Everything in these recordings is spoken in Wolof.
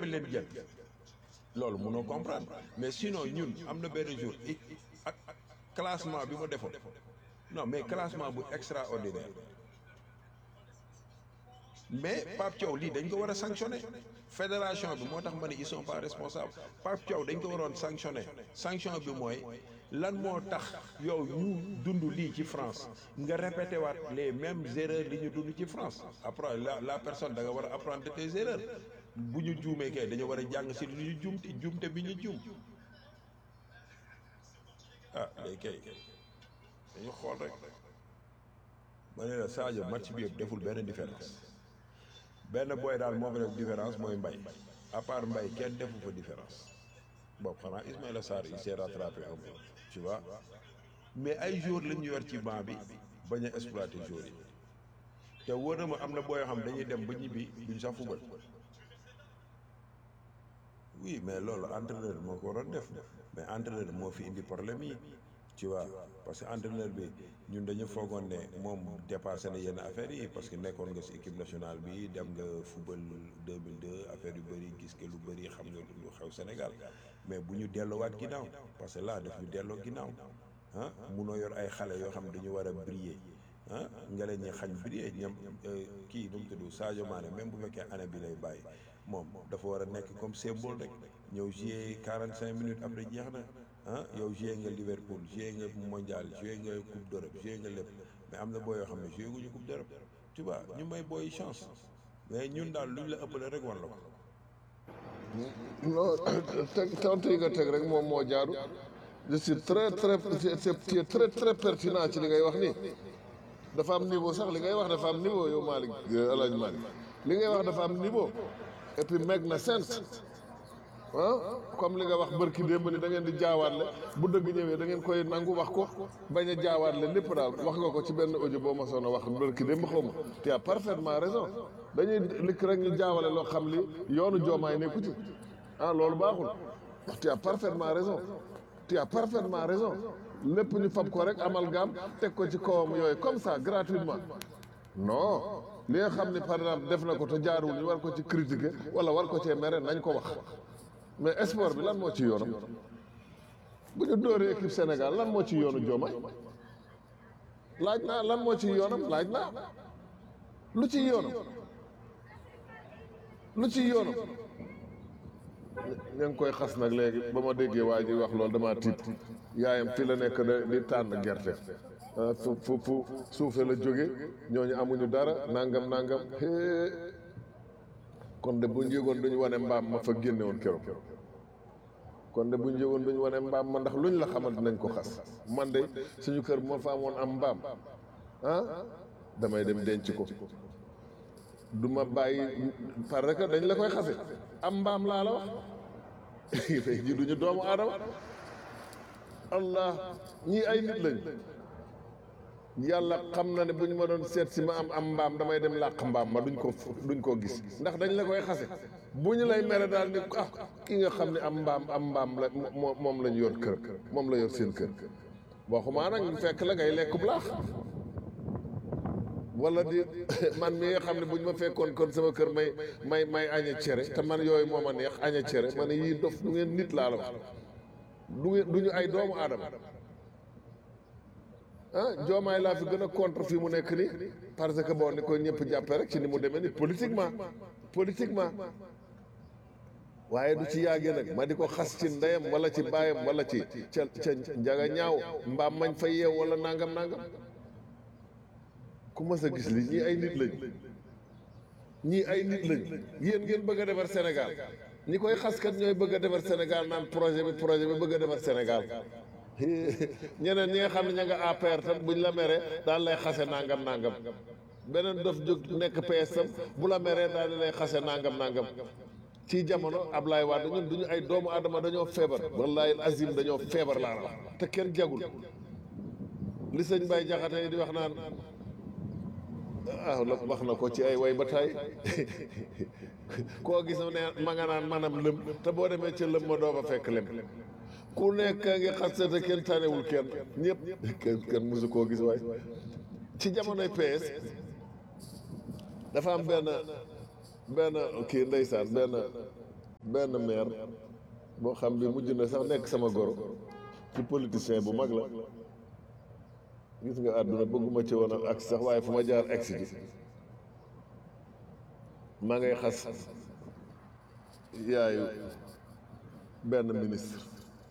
leen jël loolu mënoo comprendre mais sinon ñun am na benn jour ak classement bi ma defoon non mais classement bu extraordinaire mais Pape Thiaw lii dañ ko war a sanctionner fédération bi moo tax ma ne ils sont pas responsables Pape Thiaw dañ ko waroon sanctionner sanction bi mooy lan moo tax yow ñu dund lii ci France nga répété waat les mêmes erreurs li ñu dund ci France après la personne da nga war a apprendre de tes erreurs bu ñu juumee kay dañu war a jàng si lu ñu juumte bi ñu juum ah léegi kay dañu xool rek ma ne la Sadio match bi yëpp deful benn différence benn boy daal moo fa def différence mooy Mbaye à part Mbaye kenn defu fa différence boobu xanaa Ismaïla Sarr il s'est rattrapé un peu tu vois mais ay joueurs la ñu yor ci banc bi bañ a exploiter joueurs yi te wóor na ma am na booy yoo xam dañuy dem ba ñibbi duñ sax fubal oui mais loolu entraîneur moo ko waroon def mais entraîneur moo fi indi problème yi tu vois parce que entraîneur bi ñun dañu foogoon ne moom dépassé na yenn affaires yi parce que nekkoon nga si équipe nationale bi dem nga football 2002 affaire yu bëri gis nga lu bëri xam nga lu xew Sénégal mais bu ñu delloowaat ginnaaw parce que là daf ñu delloo ginnaaw ah munoo yor ay xale yoo xam ne dañu war a briller ah nga leen ñi xañ briller ñoom kii nu mu tudd Sadio Mané même bu fekkee année bi lay bàyyi moom dafa war a nekk comme symbole rek ñëw jouer 45 minutes après jeex na. ah yow joué nga Liverpool joué nga mondial joué nga coupe d'Europe joué nga lépp mais am na boo yoo xam ne joué guñu coupe d'Europe tu vois ñu may booy chance mais ñun daal luñ la ëppale rek wan la ko. non teg tontu yi nga teg rek moom moo jaadu je suis très très pertinent ci li ngay wax nii dafa am niveau sax li ngay wax dafa am niveau yow Malick El Hadj Malick li ngay wax dafa am niveau et puis meg na sense ah comme li nga wax bërki démb ni da ngeen di jaawaatle bu dëgg ñëwee da ngeen koy nangu wax ko bañ a jaawaatle lépp daal wax nga ko ci benn audio boo ma soon a wax bërki démb xaw ma tu as parfaitement raison dañuy likk rek ñu jaawale loo xam li yoonu joomaay nekku ci ah loolu baaxul tu as parfaitement raison tu as parfaitement raison lépp ñu fab ko rek amalgame teg ko ci kawam yooyu comme ça gratuitement non li nga xam ni par exemple def na ko te jaarul ñu war ko ci critiquer wala war ko cee mere nañ ko wax mais sport bi lan moo ci yoonam bu ñu dóoree équipe Sénégal lan moo ci yoonu Diomaye laaj naa lan moo ci yoonam laaj naa lu ci yoonam lu ci yoonam ñu ngi koy xas nag léegi ba ma déggee waa ji wax loolu damaa tiit yaayam fi la nekk di tànn gerte fu suufe la jóge ñooñu amuñu dara nangam nangam kon de bu ñu yëgoon duñu wane mbaam ma fa génne woon keroog kon de bu ñu yëgoon duñu wane mbaam ma ndax luñ la xamal dinañ ko xas man de suñu kër moo fa amoon am mbaam ah damay dem denc ko du ma bàyyi parce que dañ la koy xase am mbaam laa la wax ji duñu doomu aadama allah ñii ay nit lañ yàlla xam na ne bu ñu ma doon seet si ma am mbaam damay dem làq mbaam ma duñ ko gis ndax dañ la koy xase bu ñu lay mere daal ni ah ki nga xam ne am mbaam la moom lañ yor kër moom la yor seen kër waxumaa nag fekk la ngay lekk bu laax wala di man mi nga xam ne bu ñu ma fekkoon kon sama kër may aña cere te man yooyu moo ma neex aña cere ma ne yii dof du ngeen nit laa la wax du ñu ay doomu aadama ah Diomaye laa fi gën a contre fii mu nekk nii parce que bon ni ko ñëpp jàppe rek ci ni mu demee ni politiquement waaye du ci yàggee nag ma di ko xas ci ndeyam wala ci baayam wala ci ca njaga ñaaw mbaam mañ fa yeew wala nangam ku mas a gis li ñii ay nit lañ yéen ngeen bëgg a defar Sénégal ñi koy xaskat ñooy bëgg a defar Sénégal naan projet bi bëgg a defar Sénégal ñeneen ñi nga xam ne ña nga APR tam buñ la meree daal lay xase nangam beneen dof jóg nekk PS tam bu la meree daal di lay xase nangam ci jamono Ablaye Wade ñun duñu ay doomu adama dañoo feebar wallahi azim dañoo feebar laa wax te kenn jagul li sëñ Baye Jaxate yi di wax naan wax na ko ci ay way ba tay koo gis ne ma nga naan manam lëm te boo demee ca lëm ma doo fa fekk lem ku nekk ngi xaste te kenn tanewul kenn ñëpp kenn mosu koo gis waay ci jamonoy PS dafa am benn kii ndeysaan benn maire boo xam bi mujj na sax nekk sama goro ci politicien bu mag la gis nga àdduna bëgguma ci woon ak sax waaye fu ma jaar egsi ci maa ngay xas yaayu benn ministre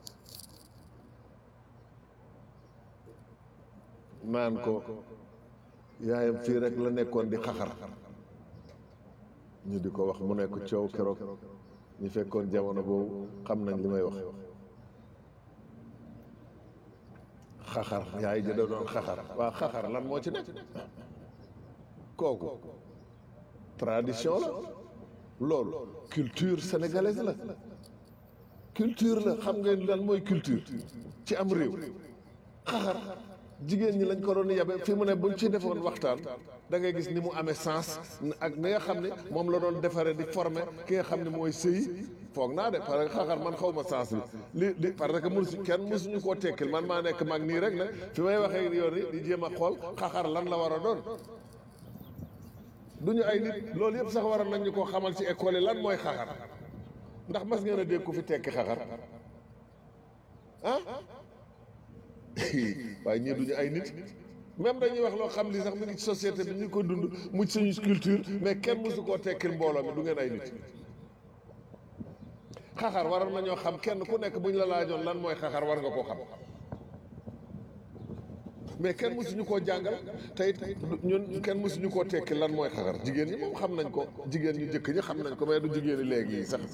naan ko yaayam fii rek la nekkoon di xaxar ñu di ko wax mu nekk coow keroog ñu fekkoon jamono boobu xam nañ li may wax xaxar yaay ja da doon xaxar waa xaxar lan moo ci nekk kooku tradition la loolu culture sénégalaise la culture la xam ngeen lan mooy culture ci am réew xaxar jigéen ñi lañ ko doon yabe fi mu ne buñ ci defoon waxtaan da ngay gis ni mu amee sens ak ni nga xam ne moom la doon defaree di former ki nga xam ne mooy sëy foog naa de parce que xaxar man xaw ma sens bi li parce que mësu kenn mësuñu koo tekkil man maa nekk mag nii rek nag fi may waxee yoon yi di jéem a xool xaxar lan la war a doon duñu ay nit loolu yëpp sax waroon nañ ñu koo xamal ci école yi lan mooy xaxar ndax mas ngeen a dégg ku fi tekki xaxar ah waaye ñii duñu ay nit même dañuy wax loo xam li sax mu ngi ci société bi ñu ko dund mu ci suñu culture mais kenn mësu koo tekkil mbooloo mi du ngeen ay nit xaxar waroon nañoo xam kenn ku nekk buñ la laajoon lan mooy xaxar war nga koo xam mais kenn mësuñu koo jàngal te it ñun kenn mësuñu koo tekki lan mooy xaxar jigéen ñi moom xam nañ ko jigéen ñu jëkk ñi xam nañ ko mais du jigéen ñi léegi yi sax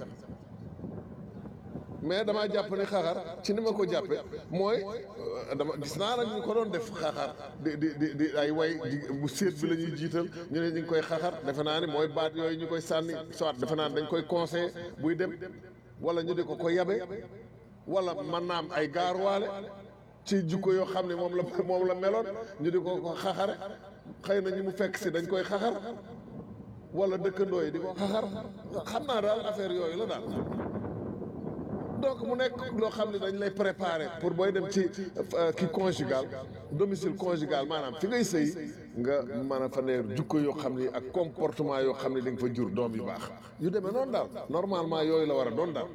mais damaa jàpp ne xaxar ci ni ma ko jàppe mooy dama gis naa nag ñu ko doon def xaxar di ay way bu séet bi la ñuy jiital ñu ne ñu ngi koy xaxar defe naa ni mooy baat yooyu ñu koy sànni soit defe naa ni dañ koy conseillé buy dem wala ñu di ko yabe wala mën naa am ay gaaruwaale ci jikko yoo xam ne moom la meloon ñu di ko xaxare xëy na ñi mu fekk si dañ koy xaxar wala dëkkandoo yi di ko xaxar xam naa daal affaire yooyu la daal donc mu nekk loo xam ne dañ lay préparer pour booy dem ci ki conjugal domicile conjugal maanaam fi ngay sëy nga mën a fa ne jukko yoo xam ni ak comportement yoo xam ne da nga fa jur doom yu baax yu demee noonu daal normalement yooyu la war a doon daal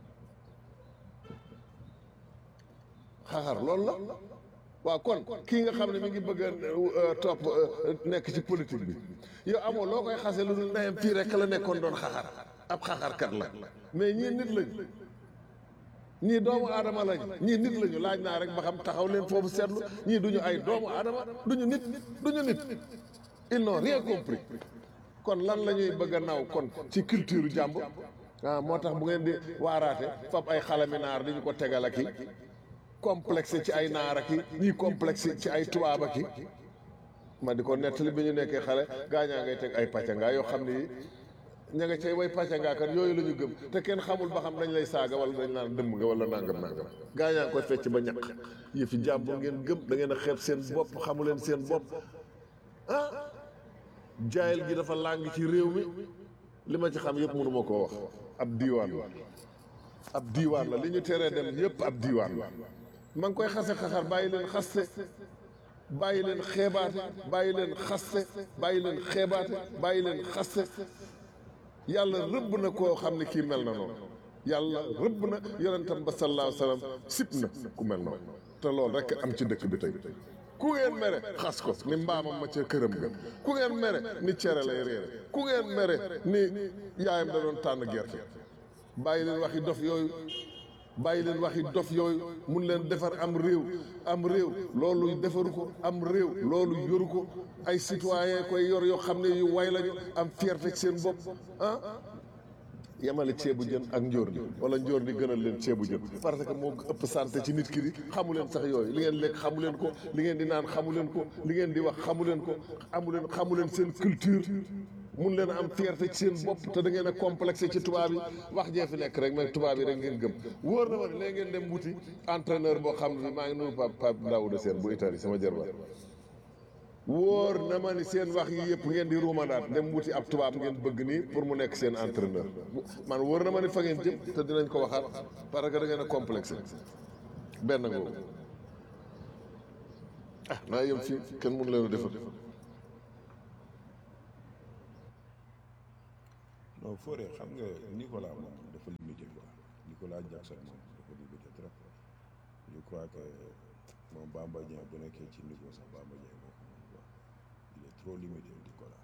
xaxar loolu la waaw kon kii nga xam ne mi ngi bëgg a topp nekk ci politique bi yow amoo loo koy xase lu dul ndeyam fii rek la nekkoon doon xaxar ab xaxarkat la mais ñii nit lañ ñii doomu aadama lañ ñii nit lañu laaj naa rek ba xam taxaw leen foofu seetlu ñii duñu ay doomu aadama duñu nit ils n'ont rien compris kon lan la ñuy bëgg a naw kon ci culture jàmbur ah moo tax bu ngeen di waaraate fab ay xalami naar di ñu ko tegal ak i complexe ci ay naar ak i ñii complexe ci ay tubaab ak i ma di ko nettali bi ñu nekkee xale gaañaa ngay teg ay pàccangaa yoo xam ne yi ña nga cay way pàccangaa kat yooyu la ñu gëm te kenn xamul ba xam dañ lay saaga wala dañ naan dëmm nga wala nangam gaañaa ngi koy fecc ba ñaq yëfi jàmbur ngeen gëm da ngeen a xeeb seen bopp xamu leen seen bopp ah jaayil gi dafa làng ci réew mi li ma ci xam yëpp mënu ma koo wax ab diiwaan la li ñu teree dem yëpp ab diiwaan la ma ngi koy xase xaxar bàyyi leen xaste bàyyi leen xeebaate bàyyi leen xaste bàyyi leen xeebaate bàyyi leen xaste yàlla rëbb na koo xam ne kii mel na noonu yàlla rëbb na yonentam ba sallallahu alayhi wa sallam sib na ku mel noonu te loolu rek am ci dëkk bi tey ku ngeen mere xas ko ni mbaamam ma ca këram ga ku ngeen mere ni cere lay réere ku ngeen mere ni yaayam da doon tànn gerte bàyyi leen waxi dof yooyu bàyyi leen waxi dof yooyu mun leen defar am réew loolu defaru ko am réew loolu yoru ko ay citoyen koy yor yoo xam ne yu way lañu am fierté ci seen bopp ah yemale ceebu jën ak njóor ni wala njóor ni gënal leen ceebu jën parce que moo ëpp santé ci nit ki di xamu leen sax yooyu li ngeen lekk xamu leen ko li ngeen di naan xamu leen ko li ngeen di wax xamu leen ko xamu leen seen culture mun leen a am fierté ci seen bopp te da ngeen a complexé ci tubaab yi wax jee fi nekk rek mais tubaab yi rek ngeen gëm wóor na ma ne léegi ngeen dem wuti entraîneur boo xam ne maa ngi nuyu Pape Daouda Sène bu Italie sama jërba wóor na ma ni seen wax yi yëpp ngeen di ruumandaat dem wuti ab tubaab ngeen bëgg nii pour mu nekk seen entraîneur man wóor na ma ni fa ngeen jëm te dinañ ko waxaat parce que da ngeen a complexé benn ngoogu ah naa yem fii kenn mënu leen a defal non Fodé xam nga Nicolas moom dafa Nicolas Jackson moom dafa limité trop je crois que moom Bamba Dieng bu nekkee ci niveau sax Bamba Dieng moo ko mën quoi il est trop limité Nicolas.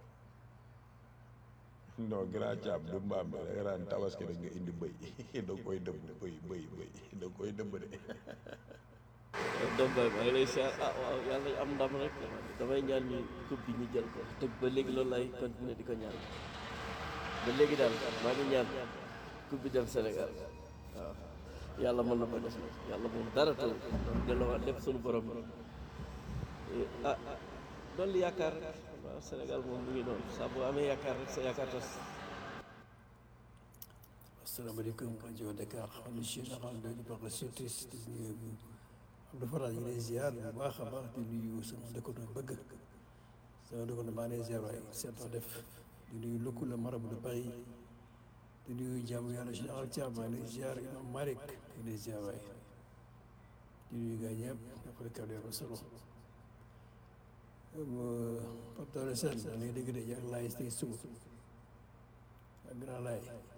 non grand caab du mbaam da nga daan tabaski rek nga indi bëy da nga koy dëbb bëy da nga koy dëbb de. Dóob maa ngi lay siyaar ah waaw yàlla am ndam rek damay ñaan ñu coupe bi ñu jël ko te ba léegi loolu lay continuer di ko ñaan ba léegi daal maa ngi ñaan coupe bi dem Sénégal waaw yàlla mën na ko def nag yàlla moom dara taw delloowaat lépp suñu borom bi ah dolli yaakaar rek waaw Sénégal moom mu ngi noonu saa boo amee yaakaar rek sa yaakaar tas. asalaamaaleykum rajo Dakar xam ne général de l'Ibadah surtout di nuyu Abdou Farah ñu ngi lay ziar bu baax a baax di nuyu sama dëkkandoo bëgg sama dëkkandoo maa ngi lay ziar waaye seet na def di nuyu lëkku la marabout de Paris di nuyu jaamu yàlla général Thiam maa ngi lay ziar imam Malick di lay ziar waaye di nuyu gars ñëpp dafa kàddu yàlla solo Pape Dore Sène da ngay dégg de yàgg laay tey suba ak grand laay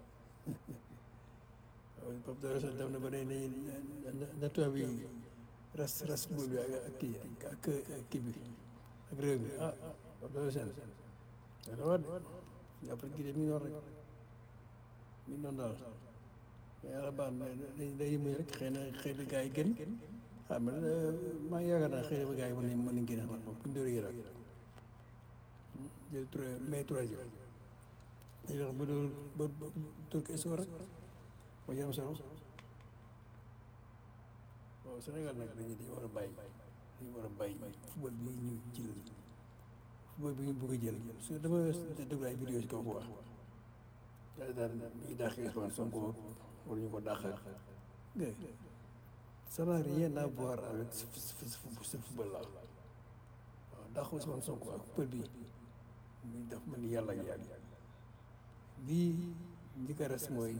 Pape Dore Sène dem na ba ne na tubaab bi ras boobu bi ak kii bi ak réew mi ah Pape Dore Sène dana war de après kii de mi ngi noonu rek mi ngi noonu daal mais yàlla baax na day muñ rek xëy na gars yi gën ah man maa ngi yaakaar naa xëy na gars yi mën nañ génne xam moom bu ñu dóoree Irak jël mai 3e dañuy wax ba dóor ko espoir rek moo ci am solo waaw Sénégal nag dañu war a bàyyi football bi ñu jël football bi ñu bëgg a jël su dama déglu ay vidéo si kaw quoi daal ñu dàq Ousmane Sonko wala ñu ko dàq ça n'a rien à voir avec ce football là waaw dàq Ousmane Sonko ak football bi muy def man yàlla ak yàlla lii njëkk a res mooy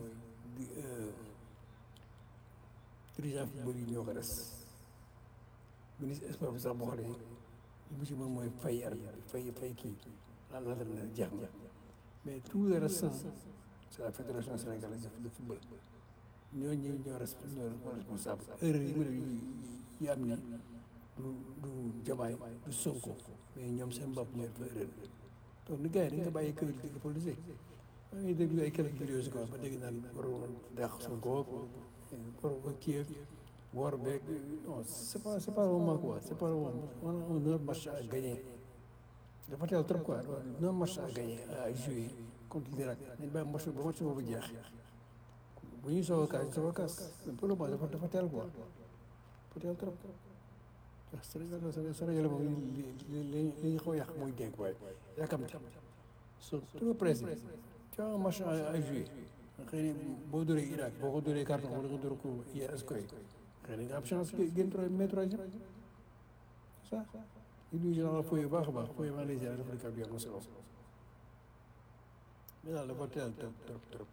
dirigeant football yi ñoo ko res ministre sport bi sax boo xoolee li mu ci mën mooy fay fay kii la jeex na mais tout le reste c'est la fédération sénégalaise de football ñooñu ñoo responsable erreur yi mu def yi am ni du Diomaye du Sonko mais ñoom seen bopp ñooy def erreur donc ni gars yi dañ ko bàyyi kër di ko politique maa ngi déglu ay quelques vidéos si quoi ba dégg naan waroon dàq Sonko war kii war beeg non c'est pas le moment quoi c'est pas le moment on a un autre match à gagner dafa teel trop quoi un autre match à gagner à jouer contre l'Irak nañ bàyyi match ba match boobu jeex bu ñuy soog a kaas pour le moment dafa teel quoi dafa teel trop Sénégal moom li ñu xaw a yàq mooy dégg waaye yàkkamti so trop pressé tu as un match à jouer xëy na boo dóoree Irak boo ko dóoree carton wala nga dóor ko ISK xëy na nga am chance génn mai 3e ça ñu nuyu général Foye bu baax a baax Foye maa ngi lay ziar dafa kàddu am na solo mais daal dafa teel trop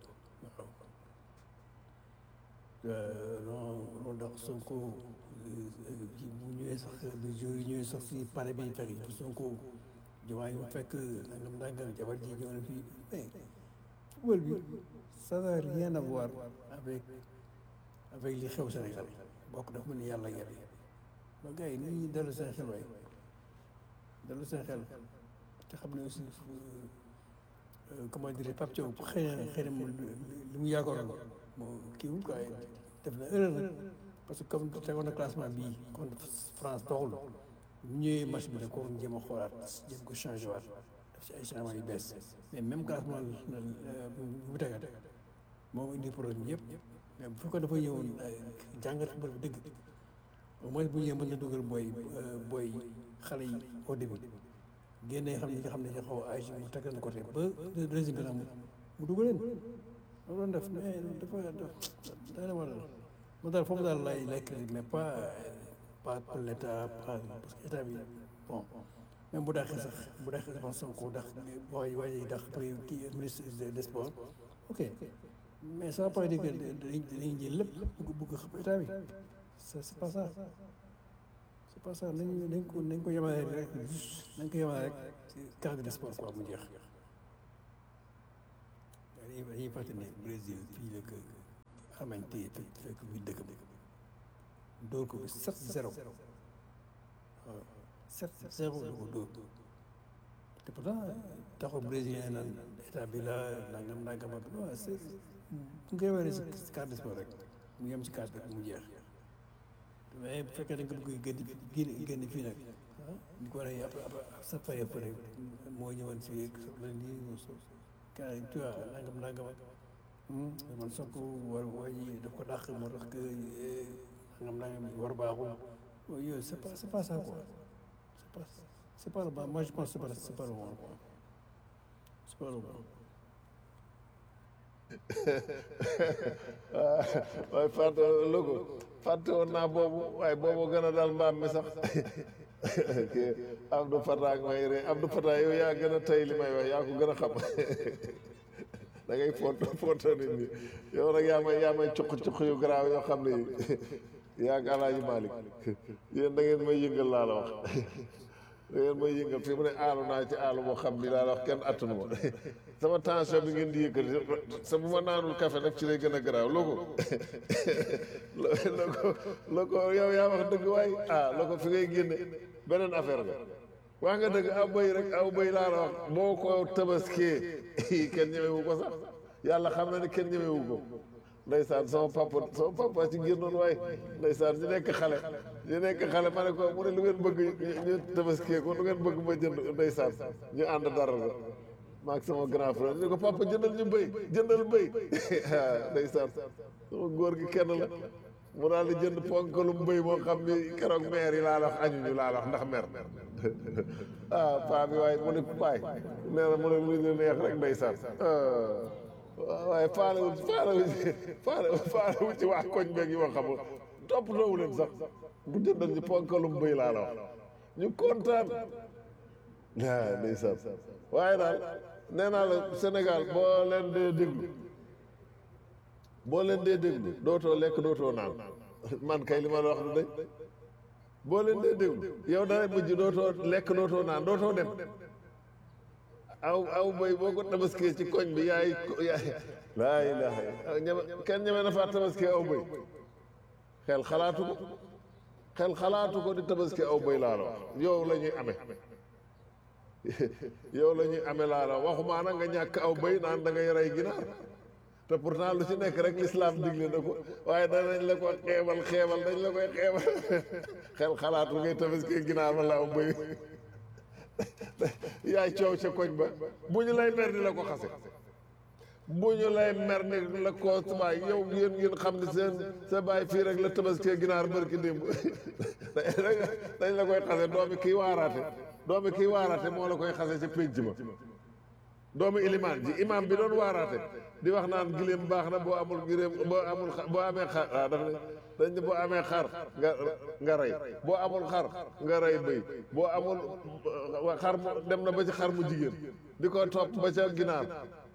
waaw non ndax Sonko bu ñëwee sax bu jour yi ñëwee sax si pare bi fekk Sonko Diomaye mu fekk nangam jabar ji ñëw na fii mais football bi ça n'a rien à voir avec li xew Sénégal bokk dafa mel ni yàlla yàlla donc gars yi ni ñuy dellu seen xel waay dellu seen xel te xam ne aussi comment dire Pape Thiaw xëy na li mu yaakaaroon moo kii wul quoi def na erreur nag parce que comme tegoon na classement bii contre France doxul bu ñëwee match bi da ko waroon jéem a xoolaat jéem ko changé waat def ci ay changements yu bees mais même classement bu tegaat moo indi problème yëpp mais bu fekkoon dafa ñëwoon jàngat football bi dëgg au moins bu ñëwee mën na dugal booy xale yi au début génne xam ne nga xam ne xaw a âge mu tegal na côté ba régime bi mu dugal leen loolu doon def mais dafa war a daal foofu daal lay crédit mais pas pour l'état pas parce que état bi bon même bu daaxee sax Sonko dax waaye dax prix kii ministre des sports ok mais ça veut pas dire que dañuy jël lépp bëgg xam état bi c'est pas ça c'est pas ça nañ ko yemale rek juste nañ ko yemale rek ci cadre de sport quoi mu jeex dañuy fàttali ne Brésil fii la que Allemagne téye fekk bi dëkk bi dóor ko bi 7-0 waaw 7-0 la ko dóor te pourtant taxaw brésilien naan état bi la nangam ak waaw c'est bu ngay waree si carte de sport rek mu yem si carte rek mu jeex mais bu fekkee da nga bëgg génn fii nag ñu ko war a sa fay pare moo ñëwoon si soxla lii ka tu vois nangam ak man Sonko war yi daf ko dàq moo tax que nangam war baaxul yooyu c'est pas ça quoi c'est pas le bon moi je pense c'est pas le bon quoi c'est pas le bon. waaye fàtte woon naa boobu waaye boobu gën a dal mbaam mi sax Abdou Fatah ak may ree Abdou Fatah yow yaa gën a tey li may wax yaa ko gën a xam da ngay foto nit ñi yow nag yaa may cuq yu garaaw yoo xam ne yaa ngi Alaaji Malick yéen da ngeen may yëngal laa la wax da ngeen may yëngal fii mu ne aalu naa ci aalu boo xam ni laa la wax kenn attanu ma sama tension bi ngeen di yëkkati sa bu ma naanul café nag ci lay gën a garaaw loo ko yow yaa wax dëgg waay loo ko fi ngay génne beneen affaire la waa nga dëgg aw bëy laa la wax boo ko tabaskee kenn ñemewu ko sax yàlla xam na ne kenn ñemewu ko ndeysaan sama papa ci génnoon waaye ndeysaan ñu nekk xale ma ne ko mu ne lu ngeen bëgg ñu tabaskee ko lu ngeen bëgg ma jënd ndeysaan ñu ànd dara la maag sama grand frère ñu ko papa jëndal ñu jëndal bëy ndeysaan sama góor gi kenn la mu daal di jënd ponkalum bëy moo xam ni keroog meer yi laa la wax añuñu laa la wax ndax mer paa bi waaye mu ne paay nee na mu ne lu ñu neex rek ndeysaan waaye faale wu ci waa koñ beeg yi ma xamul toppatoowu leen sax bu jëndal ñu ponkalum bëy laa la wax ñu kontaan ndeysaan waaye daal nee naa la Sénégal boo leen dee déglu dootoo lekk dootoo naan man kay li ma la wax du dañ boo leen dee déglu yow dara mujj dootoo lekk dootoo naan dootoo dem aw bay boo ko tabaskee ci koñ bi yaay laa ilaha kenn ñeme na faa tabaskee aw bay xel xalaatu ko di tabaskee aw bay laa la wax yow la ñuy amee laa la waxumaa nag nga ñàkk aw bay naan da ngay rey ginaar te pourtant lu ci nekk rek l'islam digle na ko waaye danañ la ko xeebal dañ la koy xeebal xel xalaatu ngay tabaskee ginaar wala aw bay yaay coow ca koñ ba bu ñu lay mer ni la ko xase bu ñu lay mer ni la ko baay yow ngeen xam ne sa baay fii rek la tabaskee ginaar barki démb dañ la koy xase doomi kii waaraate moo la koy xase ca pénc ma doomi ilimaan ji imaam bi doon waaraate di wax naan giléem baax na boo amul giléem boo amee xar daf ne dañ ne boo amee xar nga rey boo amul xar nga rey bëy boo amul xar mu dem na ba ci xar mu jigéen di ko topp ba ca ginaar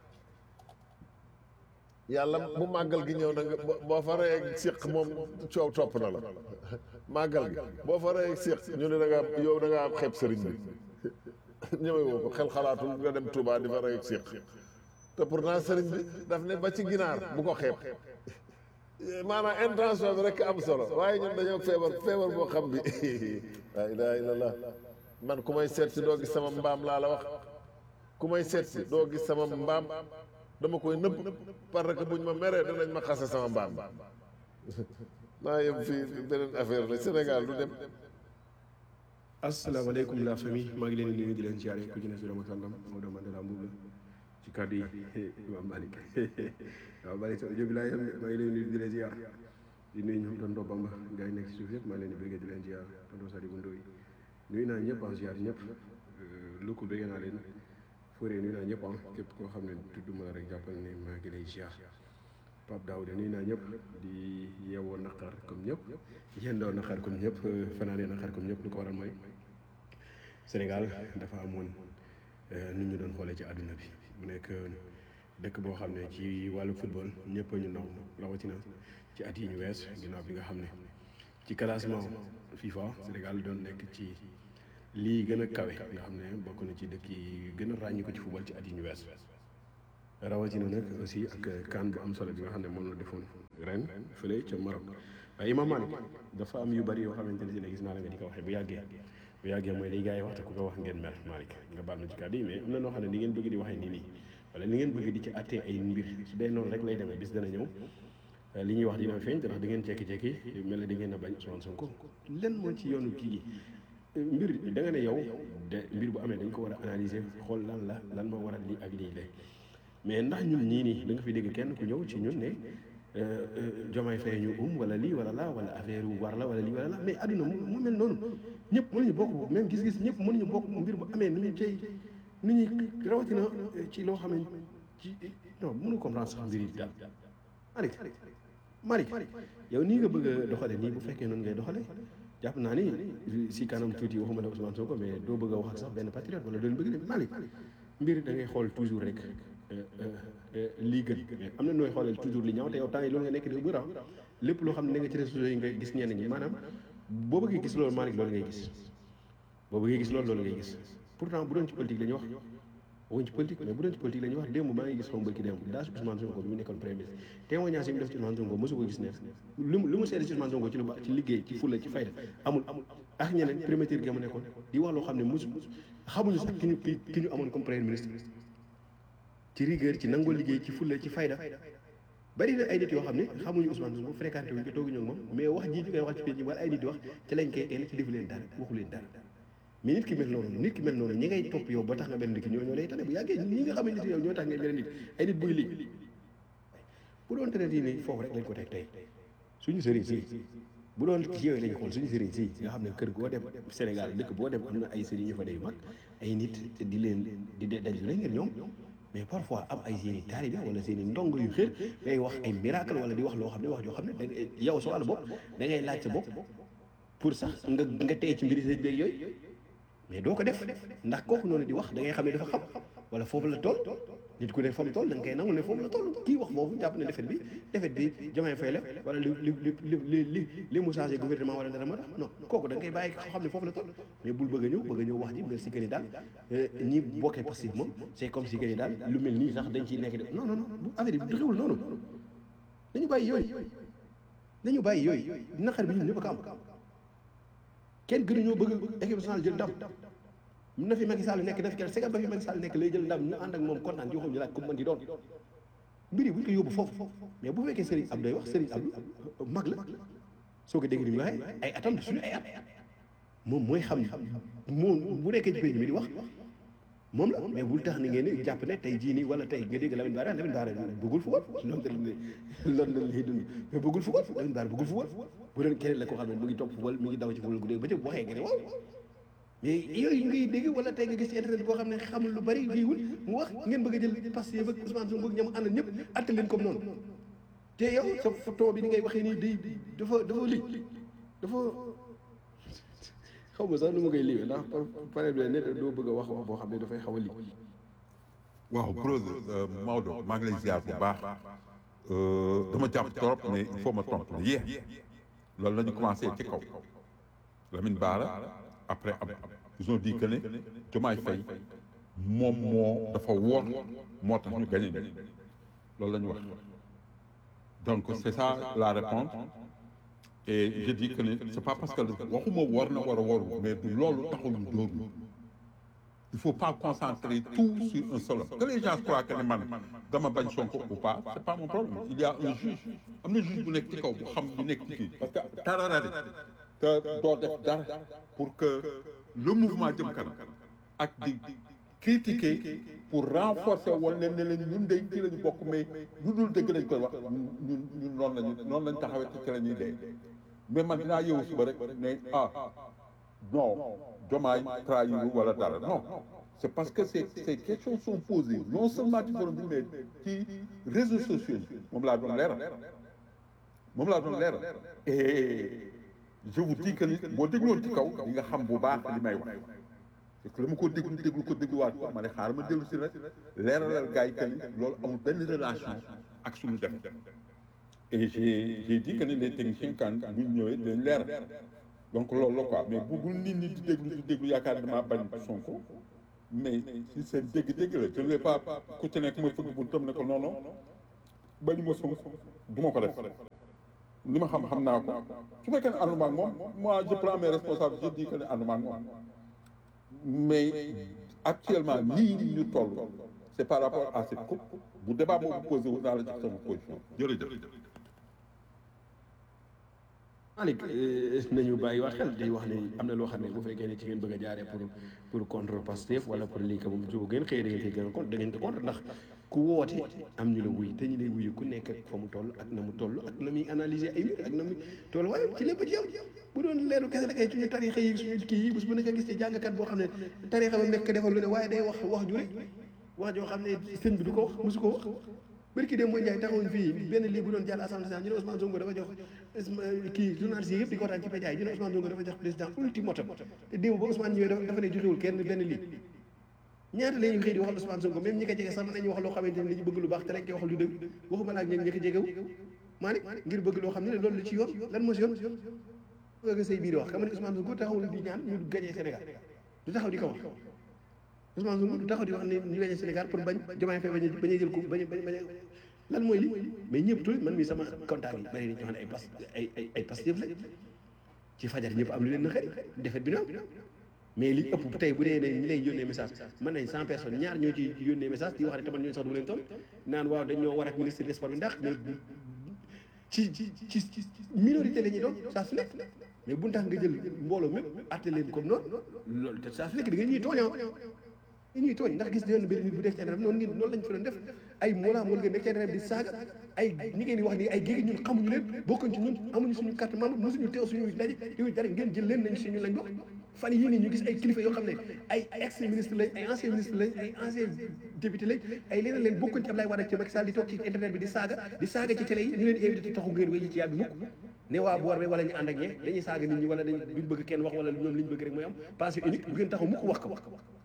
yàlla bu màggal gi ñëw na nga boo fa rey ak siq moom coow topp na la màggal gi boo fa rey ak siq ñu ne da ngaa xeeb sëriñ bi ñëwee woo ko xel xalaatul nga dem Touba di fa rey ak siq te pourtant sëriñ bi daf ne ba ci ginaar bu ko xeeb maanaam intention bi rek am solo waaye ñun dañoo feebar boo xam bi laa ilaha illallah man ku may seet si doo gis sama mbaam laa la wax ku may seet si doo gis sama mbaam dama koy nëbb parce que buñ ma meree danañ ma xase sama mbaam maa yem fii beneen affaire la Sénégal du dem. asalaamaaleykum la famille maa ngi leen di nuyu di leen ziare ku ci ne si dama sàllam Maodo Mandela Mbuub la ci kàddu yi Imam Malick waaw Malick Sow jëbi laa yem maa ngi leen di nuyu di leen ziar di nuyu ñoom tonton Bamba gars yi nekk si suuf yëpp maa ngi leen di bëggee di leen ziar tonton Sadibou Ndoye nuyu naa ñëpp en ziar ñëpp lu ko bëggee naa leen Fodé nuyu naa ñëpp képp koo xam ne tudd ma la rek jàppal ne maa ngi lay ziar Pape Daouda nuyu naa ñëpp di yeewoo naqar comme ñëpp yendoo naqar comme ñëpp fanaanee naqar comme ñëpp lu ko waral mooy Sénégal dafa amoon nu ñu doon xoolee ci àdduna bi mu nekk dëkk boo xam ne ci wàllu football ñëpp ñu naw rawatina ci at yi ñu wees ginnaaw bi nga xam ne ci classement FIFA Sénégal doon nekk ci lii gën a kawe nga xam ne bokk na ci dëkk yi gën a ràññi ko ci football ci at yi ñu wees rawatina nag aussi ak CAN bu am solo bi nga xam ne moom la defoon ren fële ca Maroc waaye Imam Malik dafa am yu bari yoo xamante ne si ne gis naa la nga di ko waxee bu yàggee mooy day gars yi wax te ku ko wax ngeen mer Malik nga baal ma ci kàddu yi mais am na noo xam ne ni ngeen bëgg di waxee nii wala ni ngeen bëgg di ci attee ay mbir su dee noonu rek lay demee bis dana ñëw li ñuy wax dina feeñ te ndax da ngeen jekki-jekki mel na da ngeen a bañ Ousmane Sonko lenn moo ci yoonu kii gi mbir da nga ne yow de mbir bu amee dañ ko war a analyser xool lan moo waral lii ak lii lay mais ndax ñun ñii nii da nga fi dégg kenn ku ñëw ci ñun ne Diomaye Faye ñu wala lii wala laa wala affaire war la wala lii wala laa mais adduna mu mel noonu ñëpp mënuñu bokk même gis-gis ñëpp mënuñu bokk mbir bu amee nu ñu cay nu ñuy rawatina ci loo xam ne ci non mënu comprendre sax mbir yi daal Malick yow nii nga bëgg a doxale nii bu fekkee noonu ngay doxale jàpp naa ni si kanam tuuti waxuma la Ousmane Sonko mais doo bëgg a wax ak sax benn patriote wala doon bëgg ne Malick mbir da ngay xool toujours rek lii gën mais am na nooy xoolal toujours li ñaaw te yow temps yi loolu nga nekk di bëra lépp loo xam ne nga ci réseaux yi nga gis ñenn ñi maanaam boo bëggee gis loolu Malick loolu ngay gis boo bëggee gis loolu ngay gis pourtant bu doon ci politique la ñuy wax waxuñ ci politique mais bu doon ci politique la ñuy wax démb maa ngi gis xaw mbëkki démb daa si Ousmane Sonko bi mu nekkoon premier ministre témoignage yi mu def ci Ousmane Sonko mosu ko gis ne lu mu seede ci Ousmane Sonko ci lu baax ci liggéey ci fulla ci fayda amul ak ñeneen premier ministre gi mu nekkoon di wax loo xam ne mosu xamuñu sax ki ñu amoon comme premier ministre ci rigueur ci nangoo liggéey ci fulla ci fayda bari na ay nit yoo xam ne xamuñu Ousmane Sonko fréquenté wuñ ko tooguñu ak moom mais wax ji ñu koy wax ci pénc wala ay nit di wax ci lañ koy teel ci defu leen dara waxu leen dara mais nit ki mel noonu ñi ngay topp yow ba tax nga benn nit ki ñoo lay tane bu yàggee ñi nga xam ne nit yow ñoo tax nga benn nit ay nit buy liggéey bu doon tane nii foofu rek lañ ko teg tey suñu sëriñ si bu doon ci yooyu lañ xool suñu sëriñ si nga xam ne kër goo dem Sénégal dëkk boo dem am na ay sëriñ yu fa day mag ay nit di leen di daj la ngir ñoom mais parfois am ay seeni taalibe wala seeni ndongo yu xër ngay wax ay miracle wala di wax loo xam ne wax joo xam ne yow sa wàllu bopp da ngay laaj sa bopp pour sax nga tey ci mbiri sëñ beeg yooyu mais doo ko def ndax kooku noonu di wax da ngay xam ne dafa xam wala foofu la toll nit ku ne fa mu toll da nga koy nangu ne foofu la toll kii wax foofu jàpp ne defet bi Diomaye Faye la wala li mu changé gouvernement wala dara ma tax non kooku da nga koy bàyyi xam ne foofu la toll mais bul bëgg a ñëw wax ji mel si que ni daal ñi bokkee passif moom c'est comme si que ni daal lu mel nii sax dañ ciy nekk de non bu affaire bi doxewul noonu dañu bàyyi yooyu naqar bi ñun ñëpp a am kenn gënuñoo bëgg équipe nationale jël ndam na fi Macky Sall nekk def kenn c'est que ba fi Macky Sall nekk lay jël ndam ñu ànd ak moom kontaan yoo xam ñu laaj ku mën di doon mbir yi bu ñu ko yóbbu foofu mais bu fekkee Serigne Abdou wax Serigne Abdou mag la soo ko dégg ni mu waxee ay atam di suñu ay at moom mooy xam moom bu nekkee ci pénc mi di wax moom la mais bul tax ni ngeen ni jàpp ne tey jii nii wala tey nga dégg Lamine Bara bëggul football loolu la lay dund mais bëggul football Lamine Bara bëggul football bu doon keneen la ko xam ne mu ngi topp football mi ngi daw ci football guddi ba ci waxee nga ne waaw mais yooyu ngay dégg wala tey nga gis ci internet boo xam ne xamul lu bari liiwul mu wax ngeen bëgg a jël Pastef ak Ousmane Sonko ñam ànd ñëpp atte leen comme noonu te yow sa photo bi ni ngay waxee nii day dafa xaw ma sax nu ma koy liiwee ndax pare bi ne doo bëgg a wax boo xam ne dafay xaw a lii waaw brother Maodo maa ngi lay ziar bu baax dama jàpp trop mais il faut ma tontu la yéex loolu la ñu commencé ci kaw Lamine Bara après ils ont dit que ne Diomaye Faye moom moo dafa woor moo tax ñu gagné ni loolu la ñu wax donc c'est ça la réponse et je dis que ne c'est pas parce que waxuma war na war a waru mais du loolu taxul ñu dóor ñu il faut pas concentrer tout sur un seul homme que les gens croient que ne man dama bañ Sonko ou pas c'est pas mon problème il y a un juge am na juge bu nekk ci kaw bu xam bu nekk ci kii parce que tararari te doo def dara pour que le mouvement jëm kanam ak di critiquer pour renforcer woon leen ne leen ñun de ci lañu bokk mais lu dul dëgg lañ koy wax ñun noonu lañ taxawee ci la ñuy dee mais man dinaa yeewu suba rek ne non Diomaye trahir wala dara non c'est parce que ces questions sont posées non seulement ci forum bi mais ci réseaux sociaux yi moom laa doon leeral et je vous dis que ni boo dégloon ci kaw di nga xam bu baax li may wax parce que la ma ko dégluwaat ko ma ne xaaral ma dellu si rek leeralal gars yi que ni loolu amul benn relation ak suñu def et j'ai dit que ni les techniciens quand bu ñu ñëwee dañ leeral donc loolu la quoi mais bu nit ñi di déglu yaakaar ne damaa bañ Sonko mais si seen dégg-dégg la je ne vais pas ku ci nekk ma fëgg bu tam ne ko non bañu ma Sonko du ma ko def li ma xam naa ko su fekkee ne ànduma ak moom moi je prends mes responsabilités je dis que ne ànduma ak moom mais actuellement nii ñu toll c'est par rapport à cette coupe bu débat boobu posé wu naa la jox sama position jërëjëf. Malick nañu bàyyi wax xel di wax ne am na loo xam ne bu fekkee ne ci ngeen bëgg a jaaree pour contre Pastef wala pour lii que moom su ngeen xëyee da ngeen koy gën a contre da ngeen ko contre ndax ku woote am ñu la wuy te ñu lay wuyu ku nekk ak fa mu toll ak na mu toll ak na muy analyser ay mbir ak na muy toll waaye ci lépp ci yow bu doon leeru kese rek ay suñu tarixa yi suñu kii yi bés bu nekk gis ci jàngkat boo xam ne tarixa ba nekk defal lu ne waaye day wax ju rek wax joo xam ne sëñ bi du ko wax mosu ko wax bërki dem mooy Ndiaye taxawuñ fii benn lii bu doon jàll assemblée nationale ñu ne Ousmane Sonko dafa jox kii journaliste yi yëpp di ko waxtaan ci média yi ñu ne Ousmane Sonko dafa jox président ultimatum te démb ba Ousmane ñëwee dafa ne joxewul kenn benn lii ñaata la ñu xëy di waxal Ousmane Sonko même ñi ko jege sax mën nañu wax loo xamante ne li ñu bëgg lu baax te rek koy wax lu dëgg waxuma la ak ñi ko jegewu Malick ngir bëgg loo xam ne loolu la ci yoon lan moo si yoon nga say biir wax xam ne Ousmane Sonko taxawul di ñaan ñu gagné Sénégal du taxaw di ko wax Ousmane Sonko du taxaw di wax ne ñu gagné Sénégal pour bañ Diomaye Faye bañ a jël ko bañ lan mooy li mais ñëpp tuuti man mii sama contact yi bari nañu ñoo xam ne ay Pastef la ci fajar ñëpp am lu leen na xëy defet bi ñoom mais li ëpp tey bu dee ne ñi lay yónnee message mën nañ 100 personnes ñaar ñoo ci yónnee message di wax ne taman ñooñu sax du leen toll naan waaw dañ ñoo war ak ministre des sports bi ndax ci minorité la ñuy doon saa su nekk mais bu tax nga jël mbooloo mépp atte leen comme noonu loolu te saa su nekk di nga ñuy tooñoo ñuy tooñ ndax gis yoon benn nit bu def ci internet noonu lañ fa doon def ay moolaa mool nga nekk ci internet di saaga ay ñi ngeen di wax ni ay géegi ñun xamuñu leen bokkuñ ci ñun amuñu suñu carte membre mosuñu teew suñu daje yooyu dara ngeen jël leen nañ si ñun lañ bokk fan yii nii ñu gis ay kilifa yoo xam ne ay ex ministre lañ ay ancien ministre lañ ay ancien député lañ ay leneen leen bokkuñ ci Ablaye Wade ak ci Macky Sall di toog ci internet bi di saaga ci télé yi ñu leen invité taxu ngeen wéy ci yàbbi mukk ne waa boor bi wala ñu ànd ak ñee dañuy saaga nit ñi wala duñ bëgg kenn wax wala ñoom li ñu bëgg rek mooy am passé unique bu ngeen taxaw mukk wax ko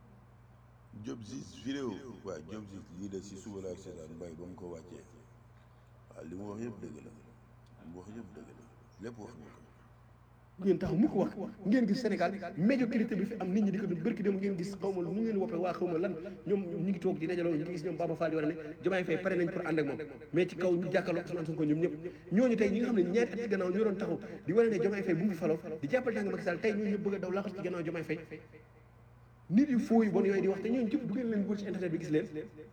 Diop Ziz vidéo waaw Diop Ziz lii de si suba laa seetaan Mbaye ba mu ko wàccee waaw li mu wax yëpp dëgg la li mu wax yëpp dëgg la lépp wax na ko ngeen taxaw mu ko wax ngeen gis Sénégal médiocrité bi fi am nit ñi di ko bërki dem ngeen gis xaw ma nu ngeen woppe waa xaw ma lan ñoom ñu ngi toog di dajaloo ñu ngi gis ñoom Baba Fall di war ne Diomaye Faye pare nañ pour ànd ak moom mais ci kaw ñu jàkkaarloo Ousmane Sonko ñoom ñëpp ñooñu tey ñi nga xam ne ñaari at ci gannaaw ñoo doon taxaw di wane ne Diomaye Faye bu mu fi faloo di jàppal tàng Macky Sall tey ñooñu ñëpp bëgg a daw laaxat ci gannaaw Diomaye Faye nit yu foo yu bon yooyu di wax te ñooñu jëpp du ngeen leen wër ci internet bi gis leen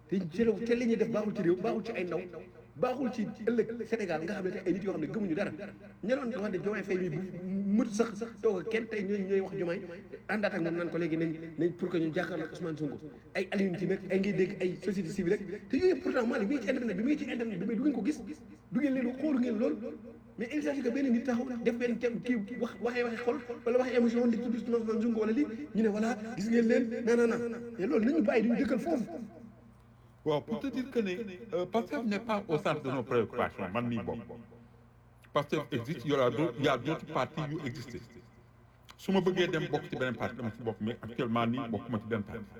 te li ñuy def baaxul ci réew baaxul ci ay ndaw baaxul ci ëllëg Sénégal nga xam ne tey ay nit yoo xam ne gëmuñu dara ña doon wax ne Diomaye Faye bi bu mët sax toog kenn tey ñooy wax Diomaye àndaat ak moom naan ko léegi nañ pour que ñu jàkkaarloo Ousmane Sonko ay Alioune Tine nag ay ngay dégg ay société civile rek te yooyu pourtant Malick mi ngi ci internet bi mi ngi ci internet bi mais du ngeen ko gis du ngeen leen xoolu ngeen lool mais il s'agit que benn nit taxaw def benn thème kii waxee xol wala waxee émission di tudd Ousmane Sonko wala lii ñu ne voilà gis ngeen leen non mais loolu nañu bàyyi duñu dëkkal foofu waaw pour te dire que ne Pastef n'est pas au centre de nos préoccupations man mii bokk Pastef existe il y a d'autres partis yu existé su ma bëggee dem bokk ci beneen parti dama ci bokk mais actuellement nii bokkuma ci benn parti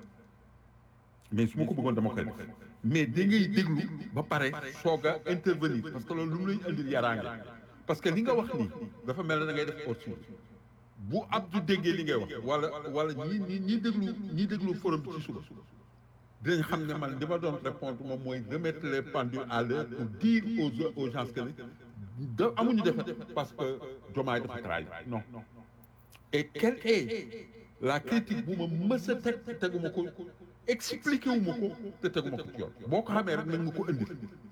mais su ma ko bëggoon dama koy def mais da ngay déglu ba pare soog a intervenir parce que loolu lu mu lay indil yaraange parce que li nga wax nii dafa mel ne da ngay def au-dessus bu Abdou déggee li ngay wax wala ñi déglu forum bi ci suba dinañ xam ne man li ma doon répondre moom mooy remettre les pendules à l'heure pour dire aux gens que ne amuñu defet parce que Diomaye dafa trahi non et quelle est la critique bu ma mës a teguma ko expliqué wu ma ko te teguma ko ci yoon boo ko xamee rek nañ ma ko indi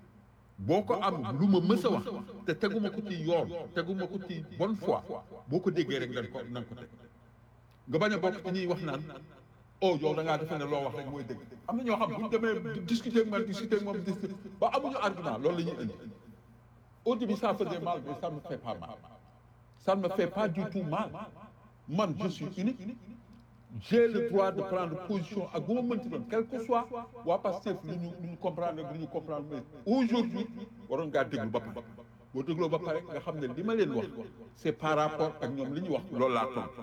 boo ko am lu ma mës a wax te teguma ko ci yoon teguma ko ci bonne foi boo ko déggee rek nga ko teg nga bañ a bokk ci ñuy wax naan oh yow da ngaa defe ne loo wax rek mooy dëgg am na ñoo xam bu ñu demee discuter ak moom ba amuñu argument loolu la ñuy indi au début ça faisait mal mais ça ne me fait pas mal ça ne me fait pas du tout mal man je suis unique j'ai le droit de prendre position ak bu ma mënti doon quel que soit waa Pastef lu ñu comprendre ak lu ñu comprendre mais aujourd'hui waroon ngaa déglu ba pare boo dégloo ba pare nga xam ne li ma leen wax c'est par rapport ak ñoom li ñu wax loolu laa tontu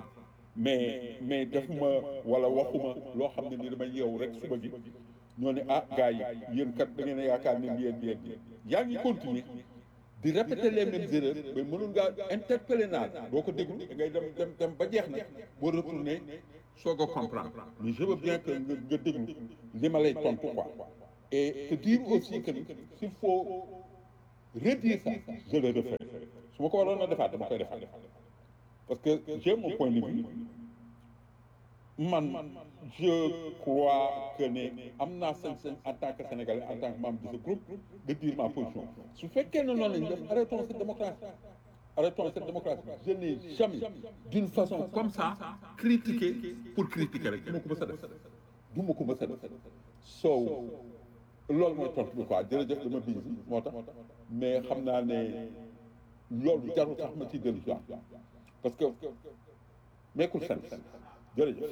mais defuma wala waxuma loo xam ne ni damay yeewu rek suba gi ñoo ne ah gars yi yéen kat da ngeen a yaakaar ne lii yaa ngi continuer di répéter les mêmes erreurs mais mënoon ngaa interpeller naa boo ko déglu da ngay dem ba jeex na boo retourner soog a comprendre mais je veux bien que nga déglu li ma lay tontu quoi et te dire aussi que s'il faut redire ça je le refais su ma ko waroon a defaat dama koy defaat parce que j'ai mon point de vue man je crois que ne am naa sañ-sañ en tant que sénégalais en tant que membre de ce groupe de dire ma position su fekkee ne noonu lañu def arrêtons cette démocratie je n'ai jamais d'une façon comme ça critiqué pour critiquer rek du ma ko mës a def du ma ko mës a def soow loolu mooy tontu bi quoi jërëjëf dama biir moo tax mais xam naa ne loolu jarul sax ma ciy dellu si parce que nekkul fen jërëjëf.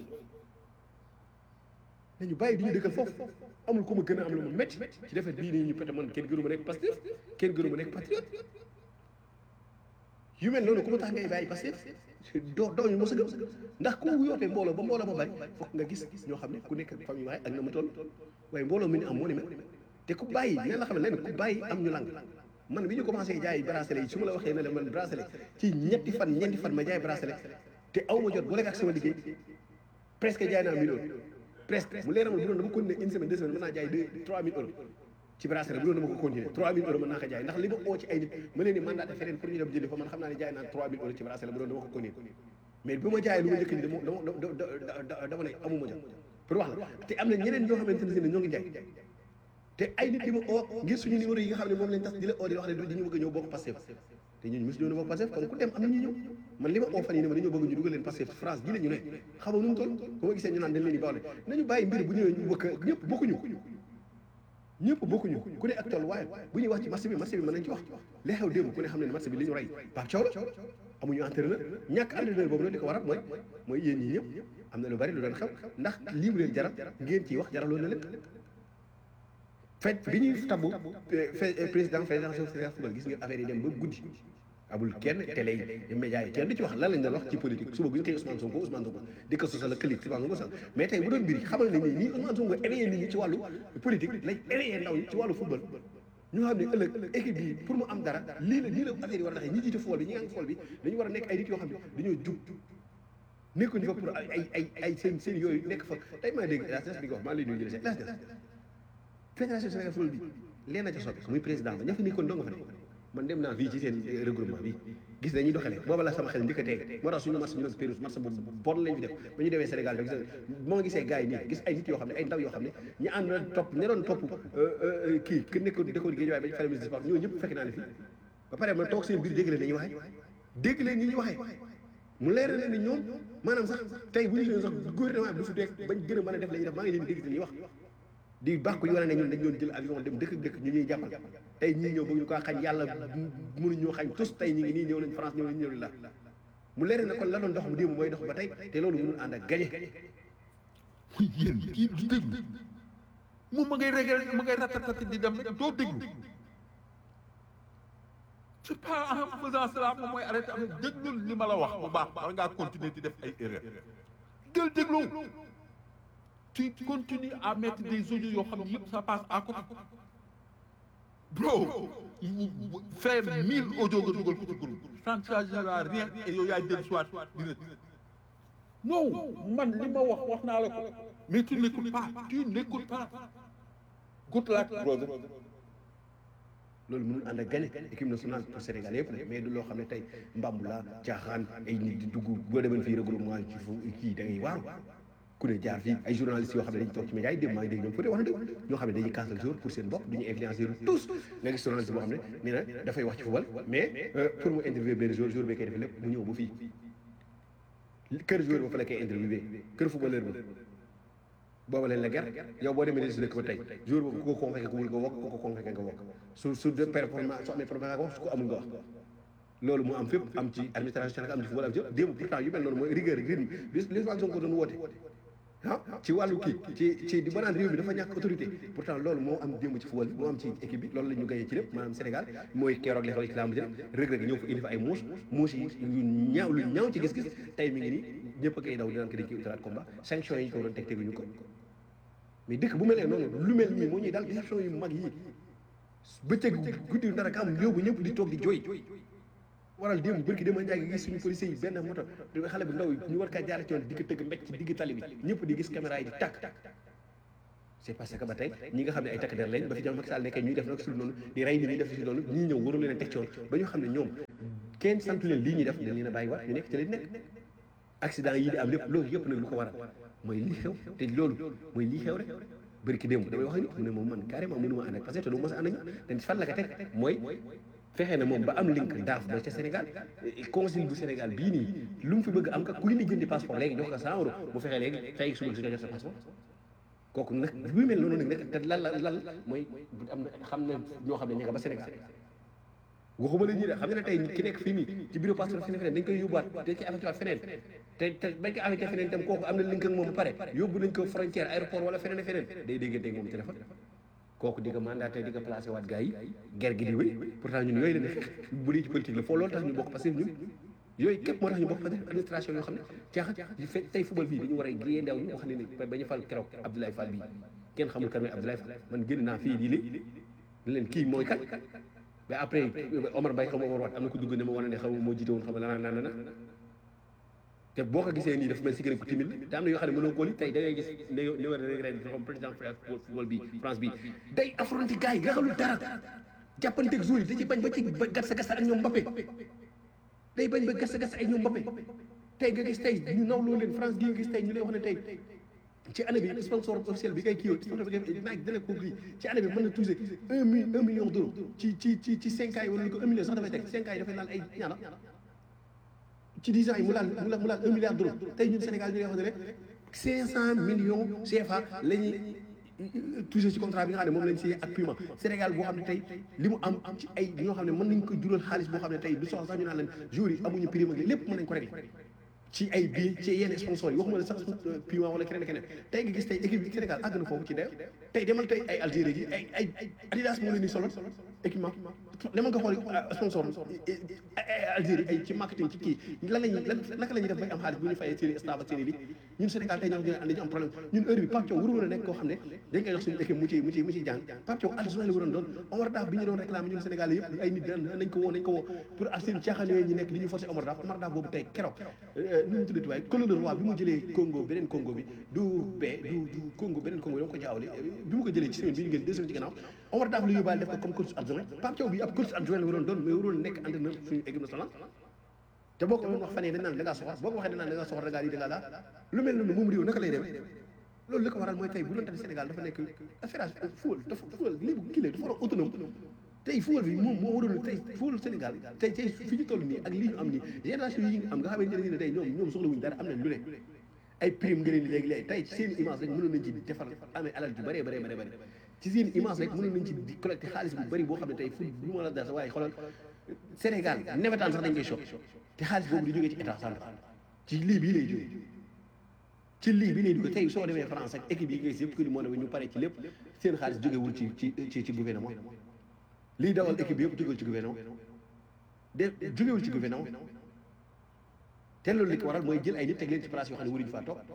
nañu bàyyi di ñu dëkkal foofu amul ku ma gën a am lu ma métti ci defet bii nii ñu pete man kenn gënu ma nekk Pastef kenn gënu ma nekk patriote yu mel noonu ku ma tax ngay bàyyi Pastef doo ñu mos a gëm ndax ku yootee mbooloo ba mbooloo ma bari foog nga gis ñoo xam ne ku nekk famille waaye ak na mu toll waaye mbooloo mi ni am moo ni mel te ku bàyyi ne la xam ne lenn ku bàyyi am ñu lang man bi ñu commencé jaay bracelet yi su ma la waxee ne la man bracelet ci ñeenti fan ma jaay bracelet te aw ma jot bu lekk ak sama liggéey presque jaay naa 1000 euros presque mu leeramal bu doon dama continuer une semaine 2 semaines mën naa jaay 3000 euros ci bracelet bu doon dama ko continuer 3000 euros mën naa ko jaay ndax li ma oo ci ay nit ma leen ni mandaté feneen pour ñu dem jëndi fa man xam naa ne jaay naa 3000 euros ci bracelet bu doon dama ko continuer mais bi ma jaayee lu ma njëkk ni dama ne amuma jot pour wax la te am na ñeneen ñoo xamante ne ñoo ngi jaay te ay nit di ma oo ngir suñu numéro yi nga xam ne moom lañ tas di la oo di wax ne dañu bëgg a ñëw bokk Pastef te ñooñu mosu ñëw bokk Pastef kon ku dem am na ñu ñëw man li ma oo fan yi ne ma dañoo bëgg ñu dugal leen Pastef France gi la ñu ne xamoo nu mu toll bu ma gisee ñu naan dañ leen di bawle nañu bàyyi mbir bu ñëwee ñu bëgg ñëpp bokkuñu ku ne ak toll waaye bu ñuy wax ci marché bi mën nañ ci wax li xew démb ku ne xam ne marché bi li ñu rey Pape Thiaw la amuñu entraîneur ñàkk entraîneur boobu nag di ko waral mooy yéen ñii ñëpp am na lu bari lu doon xew ndax lii mu leen jaral ngeen ciy wax jaraloon na leen fait bi ñuy tabbu président fédération Sénégal football gis nga affaire yi dem ba guddi amul kenn télé yi média yi kenn du ci wax lan lañ doon wax ci politique suba bu ñu koy Ousmane Sonko di ko sosal ak këlit Ousmane Sonko sosal mais tey bu doon mbir xamal nañ nii Ousmane Sonko éveillé nit ñi ci wàllu politique lañ éveillé ndaw ñi ci wàllu football ñu xam ne ëllëg équipe bi pour mu am dara lii la affaire yi war a taxee ñi jiite football bi ñi nga am football bi dañu war a nekk ay nit yoo xam ne dañoo jub nekkuñu fa pour ay seen yooyu nekk fa tey maa dégg la bi nga wax maa lay nuyu jëlee la fédération Sénégal football bi leen na ca soppi muy président ba ña fa nekkoon doo nga fa ne man dem naa fii ci seen regroupement bi gis nañuy doxalee booba la sama xel njëkk a teg moo tax suñu match ñu doon Pérou match boobu bon lañ fi def ba ñu demee Sénégal rek moo gisee gars yi nii gis ay nit yoo xam ne ay ndaw yoo xam ne ñu ànd na topp ña doon topp kii ku nekkoon dëkkoon géej waaye ba ñu fale ministre sport ñoo ñëpp fekk naa ne fii ba pare ma toog seen biir dégg leen ni ñuy waxee dégg leen ni ñuy waxee mu leer na ni ñoom maanaam sax tey bu ñu leen sax gouvernement bi du fi dee bañ gën a mën a def la ñuy def maa ngi leen dégg li ñuy wax di bàkku yu wane ne ñun dañ doon jël avion dem dëkk ñu ñuy jàppal tey ñii ñëw bëgg ñu ko xañ yàlla mënuñoo xañ tous tey ñi ngi nii ñëw nañ France ñëw nañ ñëw la mu leer na kon la doon dox mu démb mooy dox ba tey te loolu mënul ànd ak gañe muy yéen kii du déglu moom ma ngay réglé ma ngay ratatati di dem doo déglu c'est pas en faisant cela moom mooy arrêté am déglul li ma la wax bu baax war ngaa continuer di def ay erreur del déglu tu continues à mettre des audios yoo xam ne yëpp ça passe à côté bro faire 1000 audios nga dugal ko ci groupe ça ne changera rien et yow yaay jël soit dina non man li ma wax naa la ko mais tu n'écoutes pas good luck brother loolu mënul ànd ak gagné équipe nationale pour Sénégal yëpp mais du loo xam ne tey mbambu la caaxaan ay nit di dugg boo demoon fii regroupement ci fu kii da ngay waaru ku ne jaar fii ay journalistes yoo xam ne dañuy toog ci média yi dem maa ngi dégg ñoom peut-être wax na dëgg ñoo xam ne dañuy cancel jour pour seen bopp du ñu influencer tous nga gis journaliste boo xam ne nee na dafay wax ci football mais pour mu interviewer benn jour bi koy def lépp mu ñëw ba fii kër joueur ba fa la koy interviewé kër footballeur ba booba leen la ger yow boo demee si dëkk ba tey jour boobu ku ko convoqué ko wul nga wokk ku ko convoqué nga wokk su de performance su amee problème nga wax su ko amul nga wax loolu mu am fépp am ci administration am ci football am ci yëpp démb pourtant yu mel noonu mooy rigueur rythme li Ousmane Sonko doon woote ah ci wàllu kii ci di banaan réew mi dafa ñàkk autorité pourtant loolu moo am démb ci football bi moo am ci équipe bi loolu la ñu gagné ci lépp maanaam Sénégal mooy keroog li xew ci lamb ji Reug Reug ñëw fa indi fa ay muus yi lu ñaaw ci gis-gis tey mi ngi nii ñëpp a koy daw di naan ko dañ koy utalaat combat sanction yi ñu ko doon teg teguñu ko mais dëkk bu mel ne noonu lu mel nii moo ñuy daal déception yu mag yi bëccëg guddi dara ka am réew bu ñëpp di toog di jooy waral démb bërki dama njaay gis suñu policiers yi benn moto xale bu ndaw yi ñu war kaa jaare ci yoon di ko tëgg mbécc ci digg tali bi ñëpp di gis caméra yi di tàkk c'est parce que ba tey ñi nga xam ne ay takk der lañ ba fi jam Macky Sall nekkee ñuy def nag sul noonu di rey nit ñi def si noonu ñii ñëw waru leen a teg ci yoon ba ñu xam ne ñoom kenn santu leen lii ñuy def dañ leen a bàyyi waat ñu nekk ci lañ nekk accident yi di am lépp loolu yëpp nag lu ko waral mooy lii xew te loolu mooy lii xew rek bëri ki démb damay wax ni mu ne moom man carrément mënuma ànd ak parce que te du mos a ànd ak ñoom te fan la ko teg mooy fexe na moom ba am link daaf ba ca Sénégal consul bu Sénégal bii nii lu mu fi bëgg am ka kuy ni jëndi passeport léegi jox ko 100 euros mu fexe léegi tey suba si nga jox sa passeport kooku nag bu mel noonu nag nekk te lan mooy am na xam na ñoo xam ne ña nga ba Sénégal waxuma la ñii de xam nga ne tey ki nekk fii nii ci bureau passeport feneen dañ koy yóbbuwaat dañ koy affecté waat feneen te bañ ko affecté feneen itam kooku am na link ak moom ba pare yóbbu nañ ko frontière aéroport wala feneen ak feneen day déggante ak moom téléphone kooku di ko mandaté di ko placé waat gars yi ger gi di wéy pourtant ñun yooyu la ne bu dee ci politique la foo loolu tax ñu bokk parce que ñun yooyu képp moo tax ñu bokk parce que administration yoo xam ne caaxaan di fekk tey football bii dañu war a gée ndew ñu wax ne ne ba ñu fal keroog Abdoulaye Fall bii kenn xamul kan mooy Abdoulaye Fall man génn naa fii di li leen kii mooy kat mais après Omar Mbaye xam nga war waat am na ko dugg ne ma wane ne xaw moo jiite woon xam nga naan te boo ko gisee nii dafa mel si gën a ko timide te am na yoo xam ne mënoo ko li tey da ngay gis ne war a ren comme président football bi France bi day affronté gars yi raxalul dara jàppanteeg joueurs yi da ci bañ ba ci gatsa gatsa ak ñoom Mbappé day bañ ba gatsa gatsa ak ñoom Mbappé tey nga gis tey ñu nawloo leen France gi nga gis tey ñu lay wax ne tey ci année bi sponsor officiel bi kay kii sponsor bi naag dale ko lii ci année bi mën na toucher 1 million d'euros ci 5 ans yi wala ko 1 million sax dafay teg 5 ans yi dafay laal ay ñaata ci 10 ans yi mu laal 1 milliard d'euros tey ñun Sénégal ñu ngi wax ne rek 500 millions CFA la ñuy touché ci contrat bi nga xam ne moom lañ signé ak Puma Sénégal boo xam ne tey li mu am ci ay ñoo xam ne mën nañ ko jural xaalis boo xam ne tey du soxla sax ñu naan leen jours yi amuñu prime ak lépp mën nañ ko régler ci ay bii ci yenn sponsors yi waxuma la sax Puma wala keneen tey nga gis tey équipe bi Sénégal àgg na foofu ci deew tey demal tey ay Algérie gi ay Adidas moo leen di solo équipement demal nga xool sponsor ay Algérie ay ci marketing ci kii naka la ñuy def bay am xaalis bu ñu fayee série staff ak série bi ñun Sénégal tey dañu am problème ñun heure bi Pape Thiaw waru woon a nekk koo xam ne dañ koy jox suñu équipe mu ci jàng Pape Thiaw adjoint la waroon doon Omar Daf bi ñu doon réclamé ñun Sénégal yëpp ay nit nañ ko woo pour ak seen caaxaan yooyu ñu nekk li ñu forcé Omar Daf boobu tey keroog nu ñu tuddati waaye Colo de Roi bi mu jëlee Congo beneen Congo bi du Congo beneen Congo dama ko jaawale bi mu ko jëlee ci semaine bi ñu gën 2 semaines ci gannaaw Omar Daf la yóbbaale def ko comme coach adjoint Pape Thiaw bi ab coach adjoint la waroon doon mais waroon nekk entraîneur suñu équipe nationale te boo ko wax fan yii dañ naan da ngaa soxor boo ko waxee dañ naan da ngaa soxor da ngaa lii da ngaa laa lu mel noonu moom réew naka lay demee loolu li ko waral mooy tey bu doon tamit Sénégal dafa nekk affaire football léegi kii la dafa war a autonome tey football bi moom moo waroon tey football Sénégal tey fi ñu toll nii ak lii ñu am nii génération yi nga am nga xamante ne tey ñoom soxla wuñu dara am nañ lu ne ay prime nga leen di léegi tey ci seen image rek mënoon nañ ci defar amee alal ju bëree ci seen image rek mënoon nañ ci di collecté xaalis bu bëri boo xam ne tey fu lu ma la dara waaye xoolal Sénégal newetaan sax dañ koy choc te xaalis boobu di jógee ci état central ci lii bii lay jógee ci lii bii lay jógee tey soo demee France ak équipe yi ngay gis yëpp que ni moo ne ñu pare ci lépp seen xaalis jógewul ci gouvernement lii dawal équipe bi yëpp jógewul ci gouvernement jógewul ci gouvernement te loolu li ko waral mooy jël ay nit teg leen ci place yoo xam ne waruñu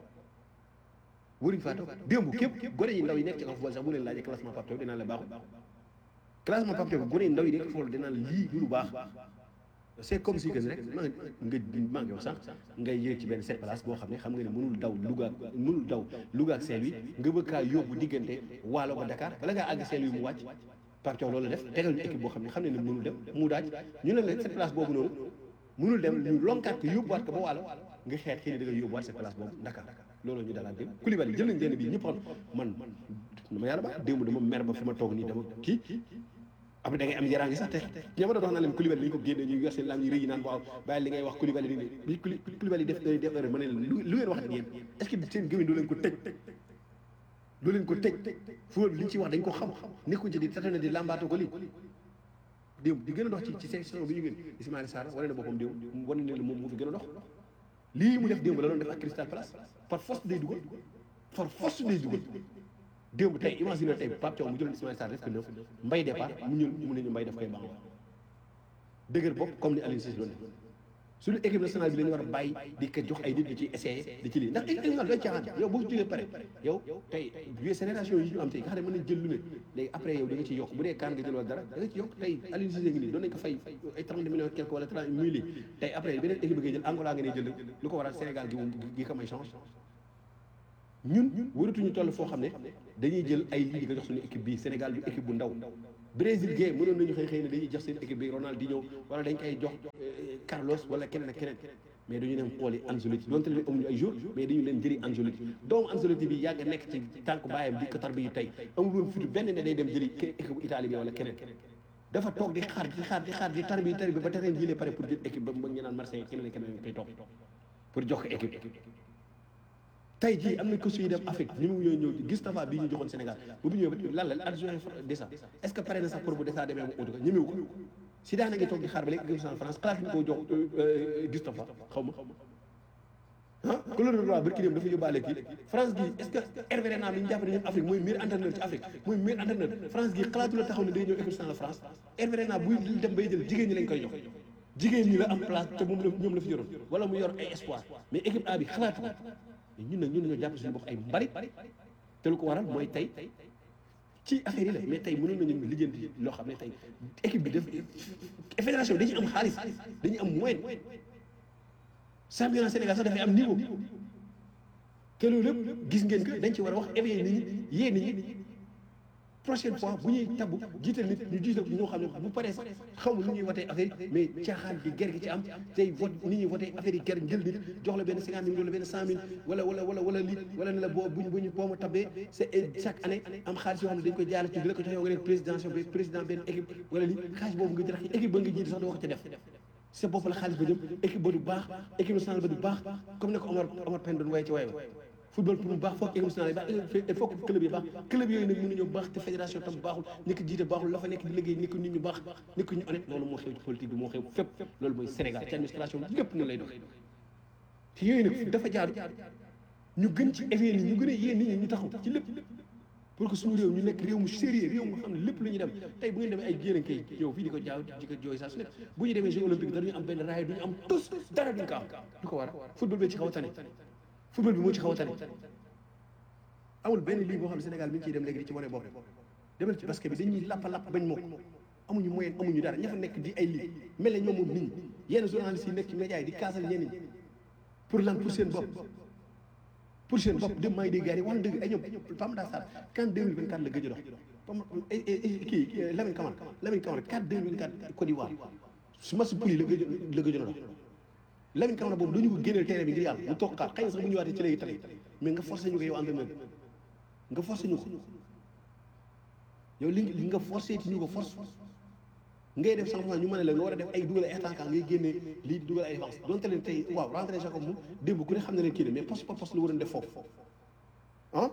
faa toog démb képp gone yi ndaw yi nekk ci kaw football sax bu leen laajee classement Pape Thiaw dinaa la baaxul classement Pape Thiaw gone yi ndaw yi nekk football dinaa la lii du lu baax c'est comme si que rek maa ngi wax sànq ngay yéeg ci benn 7 place boo xam ne xam nga ne mënul daw Louga ak Saint-Louis nga bëgg kaa yóbbu diggante Waalo ba Dakar bala ngaa àgg Saint-Louis mu wàcc Pape Thiaw loolu la def tegal ñu équipe boo xam ne mënul dem mu daaj ñu ne la 7 place boobu noonu mënul dem ñu lonkaat ko yóbbuwaat ko ba Waalo nga xeet xëy na da nga yóbbuwaat 7 place boobu Dakar loolu ñu dalaat démb Koulibaly jël nañ benn bii ñëpp xam man dama yàlla ba démb dama mer ba fi ma toog nii dama kii après da ngay am yaraa ngi sax te ña ma doon wax naa leen Koulibaly li ñu ko génne ñu yor seen lam ñu rëy yi naan waaw bàyyi li ngay wax Koulibaly ni bi Koulibaly def erreur ma ne leen lu ngeen wax ak yéen est-ce que seen gémmiñ doo leen ko tëj football bi li ñu ci wax dañ ko xam nekkuñ ci di tatane di lambaato ko lii démb di gën a dox ci section bi ñu gën Ismaïla Sarr wane na boppam démb wane ne la moom moo fi gën a dox lii mu def démb la doon def ak Crystal Palace par force day dugal démb tey imagine tey Pape Thiaw mu jël Ismaïla Sarr def ko 9 Mbaye départ mu ne ñu Mbaye def koy baax dëgër bopp comme ni Aliou Cissé doon def suñu équipe nationale bi la ñu war a bàyyi di ko jox ay nit di ci essayé di ci lii ndax équipe nationale day caaxaan yow boo jógee pare yow tey vieux génération yi ñu am tey nga xam ne mën nañ jël lu ne léegi après yow da nga ci yokk bu dee kaan nga jël wala dara da nga ci yokk tey Aliou Cissé ngi nii doon nañ ko fay ay 30 millions quelque wala 30 mille tey après beneen équipe bi ngay jël Angola nga ne jël lu ko waral Sénégal gi ko may change ñun waratuñu toll foo xam ne dañuy jël ay lii di ko jox suñu équipe bii Sénégal du équipe bu ndaw Brésil gay mënoon nañu xëy ne dañuy jox seen équipe bi Ronaldinho wala dañ koy jox Carlos wala keneen ak keneen mais dañu dem xooli Ancelotti donte leen amuñu ay jour mais dañu leen jëri Ancelotti doomu Ancelotti bi yàgg nekk ci tànk baayam di Qatar bi yu tey amul woon fitu benn ne day dem jëri équipe bu Italie bi wala keneen dafa toog di xaar di tarbi ba terrain jii pare pour jël équipe ba ñu naan Marseille keneen koy toog pour jox ko équipe tey jii am na coach yi dem Afrique ñu mu ñëw Gustavo bii ñu joxoon Sénégal bu ñëwee lan la adjoint Dessa est-ce que pare na sax pour bu Dessa demee mu utu ko ñemewu ko si daana ngi toog di xaar ba léegi équipe France xalaat ñu ko jox Gustavo xaw ma ah couleur de roi barki dem dafa yóbbaale kii France gi est-ce que Hervé Renard bi ñu jàpp ne ñoom Afrique mooy meilleur entraîneur ci Afrique mooy meilleur entraîneur France gi xalaatu la taxaw ne day ñëw équipe nationale France Hervé Renard buy dem bay jël jigéen ñi lañ koy jox jigéen ñi la am place te moom la ñoom la fi yoroon wala mu yor ay espoir mais équipe A bi xalaatu ko ñun ñoo jàpp suñu bopp ay mbarit te lu ko waral mooy tey ci affaire yi la mais tey mënoon nañu lijjanti loo xam ne tey équipe bi def fédération dañuy am xaalis dañuy am moyen championnat Sénégal sax dafay am niveau te loolu lépp gis ngeen que dañ ci war a wax éveiller nit ñi yee nit ñi prochaine fois bu ñuy tabb jiital nit ñu jiital ñoo xam ne bu paree sax xamul nu ñuy watee affaire yi mais caaxaan gi ger gi ci am tey vote nit ñuy watee affaire yi ger jël nit jox la benn 50 000 jox la benn 100 000 wala lii wala ne la boo ma tabbee c'est chaque année am xaalis yoo xam ne dañ koy jaarale ci di la ko jox yow nga nekk président benn équipe wala lii xaalis boobu nga jël équipe ba nga jiite sax doo ko ca def sa bopp la xaalis ba jëm équipe ba du baax équipe nationale ba du baax comme ne ko Omar Pène doon waaye ci waaye ba football pour mu baax foog équipe nationale yi baax il faut que club yi baax club yooyu nag mënuñoo baax te fédération tam baaxul ni ko jiite baaxul la fa nekk di liggéey ni ko nit ñu baax ni ko ñu honnête loolu moo xew ci politique bi moo xew fépp loolu mooy Sénégal ci administration bi lépp na lay dox te yooyu nag dafa jaadu ñu gën ci éveiller ni ñu gën a yee nit ñi ñu taxaw ci lépp pour que suñu réew ñu nekk réew mu sérieux réew mu xam ne lépp lu ñu dem tey bu ngeen demee ay jéeran kay ñëw fii di ko jaaw di ko jooy saa su nekk bu ñu demee jeux olympique dañuy am benn raaya duñu am tous dara duñ ko am du ko war a football bi ci xaw a tane football bi moo ci xaw a tane amul benn lii boo xam ne Sénégal mi ngi ciy dem léegi di ci wane bopp demal ci basket bi dañuy lapp bañ moo amuñu moyen amuñu dara ña fa nekk di ay lii mel ne ñoom moom nit ñi yenn journalistes yi nekk ci média yi di kaasal ñenn ñi pour lan pour seen bopp dem maa ngi dégg gars yi wax na dëgg ay ñoom Pam Da Sarr CAN 2024 la gëj a dox kii Lamine Camara CAN 2024 Côte d'Ivoire su match poule yi la gëj a dox Lamine Camara boobu dañu ko génneel terrain bi ngir yàlla mu toog xaar xëy na sax bu ñu waatee ci léegi tane mais nga forcé ñu ko yow entraîneur nga forcé ñu ko yow li nga forcé ci ñu ko force ngay def sax ñu mën a la nga war a def ay dugal ay attaquant ngay génne lii di dugal ay défense donte leen tey waaw rentré Jacob moom démb ku ne xam ne leen kii ne mais poste par poste la waroon def foofu ah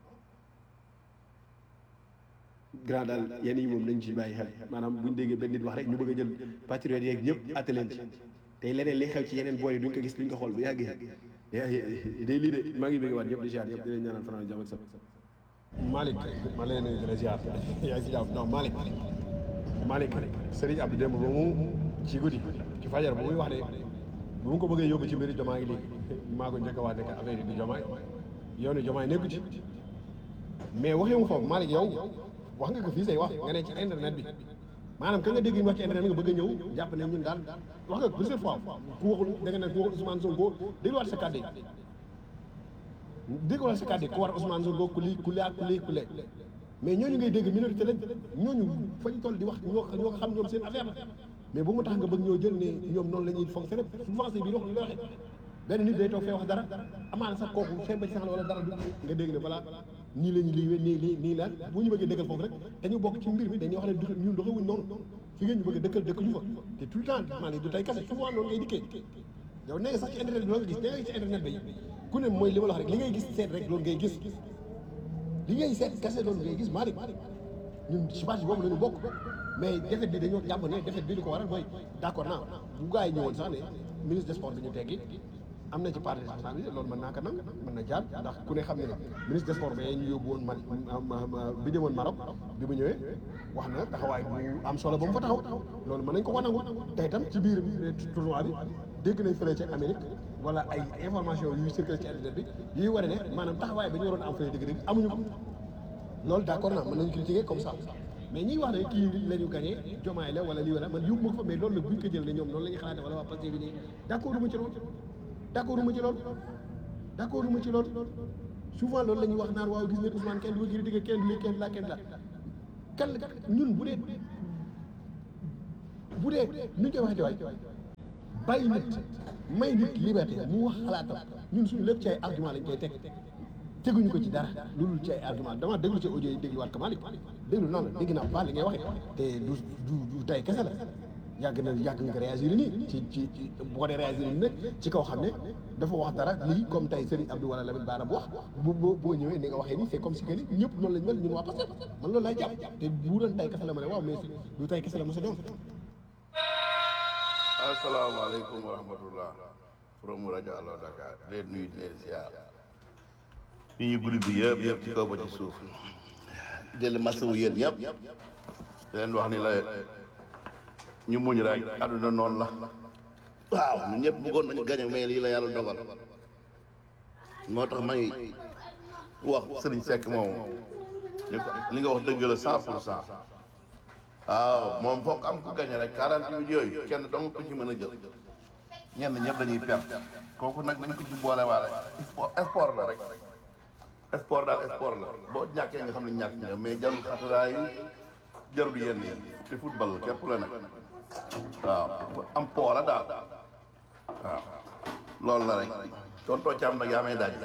grand daal yenn yi moom nañ ci bàyyi xel maanaam buñ déggee benn nit wax rek ñu bëgg a jël patriote yeeg ñëpp àtte leen ci tey leneen li xew ci yeneen boor yi duñ ko gis duñ ko xool bu yàggee day lii de maa ngi bëgg waat ñëpp di ziar ñëpp di leen ñaanal fanaan jàmm ak sa Malick ma leen nuyu di la ziar yaa ngi si jàmm non Malick Serigne Abdou démb ba mu ci guddi ci fajar ba muy wax ne bu mu ko bëggee yóbbu ci mbiri Diomaye léegi maa ko njëkk a wax ne que affaire yi di Diomaye yoonu Diomaye nekku ci mais waxee mu foofu Malick yow wax nga ko fii say wax nga ne ci internet bi maanaam ka nga dégg ñu wax ci internet nga bëgg a ñëw jàpp ne ñun daal wax nga plusieurs fois ku waxul da nga ne ku waxul Ousmane Sonko dégluwaat sa kàddu yi dégluwaat sa kàddu yi ku war Ousmane Sonko ku lii mais ñooñu ngay dégg minorité lañ ñooñu fañ toll di wax ñoo xam ñoom seen affaire la mais bu mu tax nga bëgg ñoo jël ne ñoom noonu la ñuy fonctionné su français bi wax lu la waxee benn nit day toog fee wax dara amaana sax kooku seen ba ci sax la wala dara du nga dégg ne voilà nii la ñu lii nii la bu ñu bëggee dëkkal foofu rek dañu bokk ci mbir mi dañuy wax ne ñun doxewuñ noonu fi ngeen ñu bëgg dëkkal dëkk ñu fa te tout le temps maa ne du tey kase souvent noonu ngay dikkee yow nee nga sax ci internet bi loolu nga gis nee nga ci internet bi ku ne mooy li ma la wax rek li ngay gis seet rek loolu ngay gis li ngay seet kase loolu ngay gis Malick ñun ci parti boobu la ñu bokk mais défaite bi dañoo jàpp ne défaite bi li ko waral mooy d'accord naa bu gars yi ñëwoon sax ne ministre des sports bi ñu teggi am na ci part de responsabilité loolu mën naa ko nang mën na jaar ndax ku ne xam ne ne ministre des sports ba ñu yóbbu woon bi demoon Maroc bi mu ñëwee wax na taxawaay bu am solo ba mu fa taxaw loolu mën nañ ko wanangu te itam ci biir tournoi bi dégg nañ fële ci Amérique wala ay information yuy circulé ci internet bi yuy wane ne maanaam taxawaay ba ñu waroon am fële dëgg-dëgg amuñu ko loolu d'accord naa mën nañu critiquer comme ça mais ñiy wax ne kii la ñu gagné Diomaye la wala lii wala man yóbbu ma ko fa mais loolu la buñ ko jël ne ñoom noonu la ñuy xalaate wala waa Pastef bi nii d'accord uma ci loolu d'accord uma ci loolu souvent loolu la ñuy wax naan waaw gis ngeen Ousmane kenn du ko critiquer kenn du lii kenn la kan ñun bu dee nu ñu koy waxee waay bàyyi nit may nit liberté mu wax xalaatam ñun suñu lépp ci ay argument lañ koy teg teguñu ko ci dara loolu ci ay argument dama déglu ci audio yi dégluwaat ko Malick déglu naa la dégg naa baax li ngay waxee te du tey kese la yàgg nga ko réagir nii ci bu ko dee réagir nii nag ci kaw xam ne dafa wax dara lii comme tey Serigne Abdou wala Lamine Bara bu wax boo ñëwee ni nga waxee nii c'est comme si que ni ñëpp noonu lañ mel ñun waa Pastef man loolu laay jàpp te bu doon tey kese la ma ne waaw mais du tey kese la mos a doon. asalaamaaleykum wa rahmatullah from rajo Allo Dakar leen nuyu di leen ziar ñi ñu guddi bi yëpp ci kaw ba ci suuf dellu masawu yéen ñëpp leen wax ni la ñu muñ rek àdduna noonu la waaw ñun ñëpp bëggoon nañu gañe mais lii la yàlla dogal moo tax may wax Sëriñ Seck moom li nga wax dëgg la 100%. waaw moom foog am ku gañe rek 48 yooyu kenn dong ko ci mën a jël ñenn ñëpp dañuy perte kooku nag dañ ko ci boole waale sport la rek sport daal sport la boo ñàkkee nga xam ne ñàkk nga mais jarul xataraay jarul yenn yi te football la képp la nag waaw am poora daal waaw loolu la rek tontoo caam nag yaa may daaj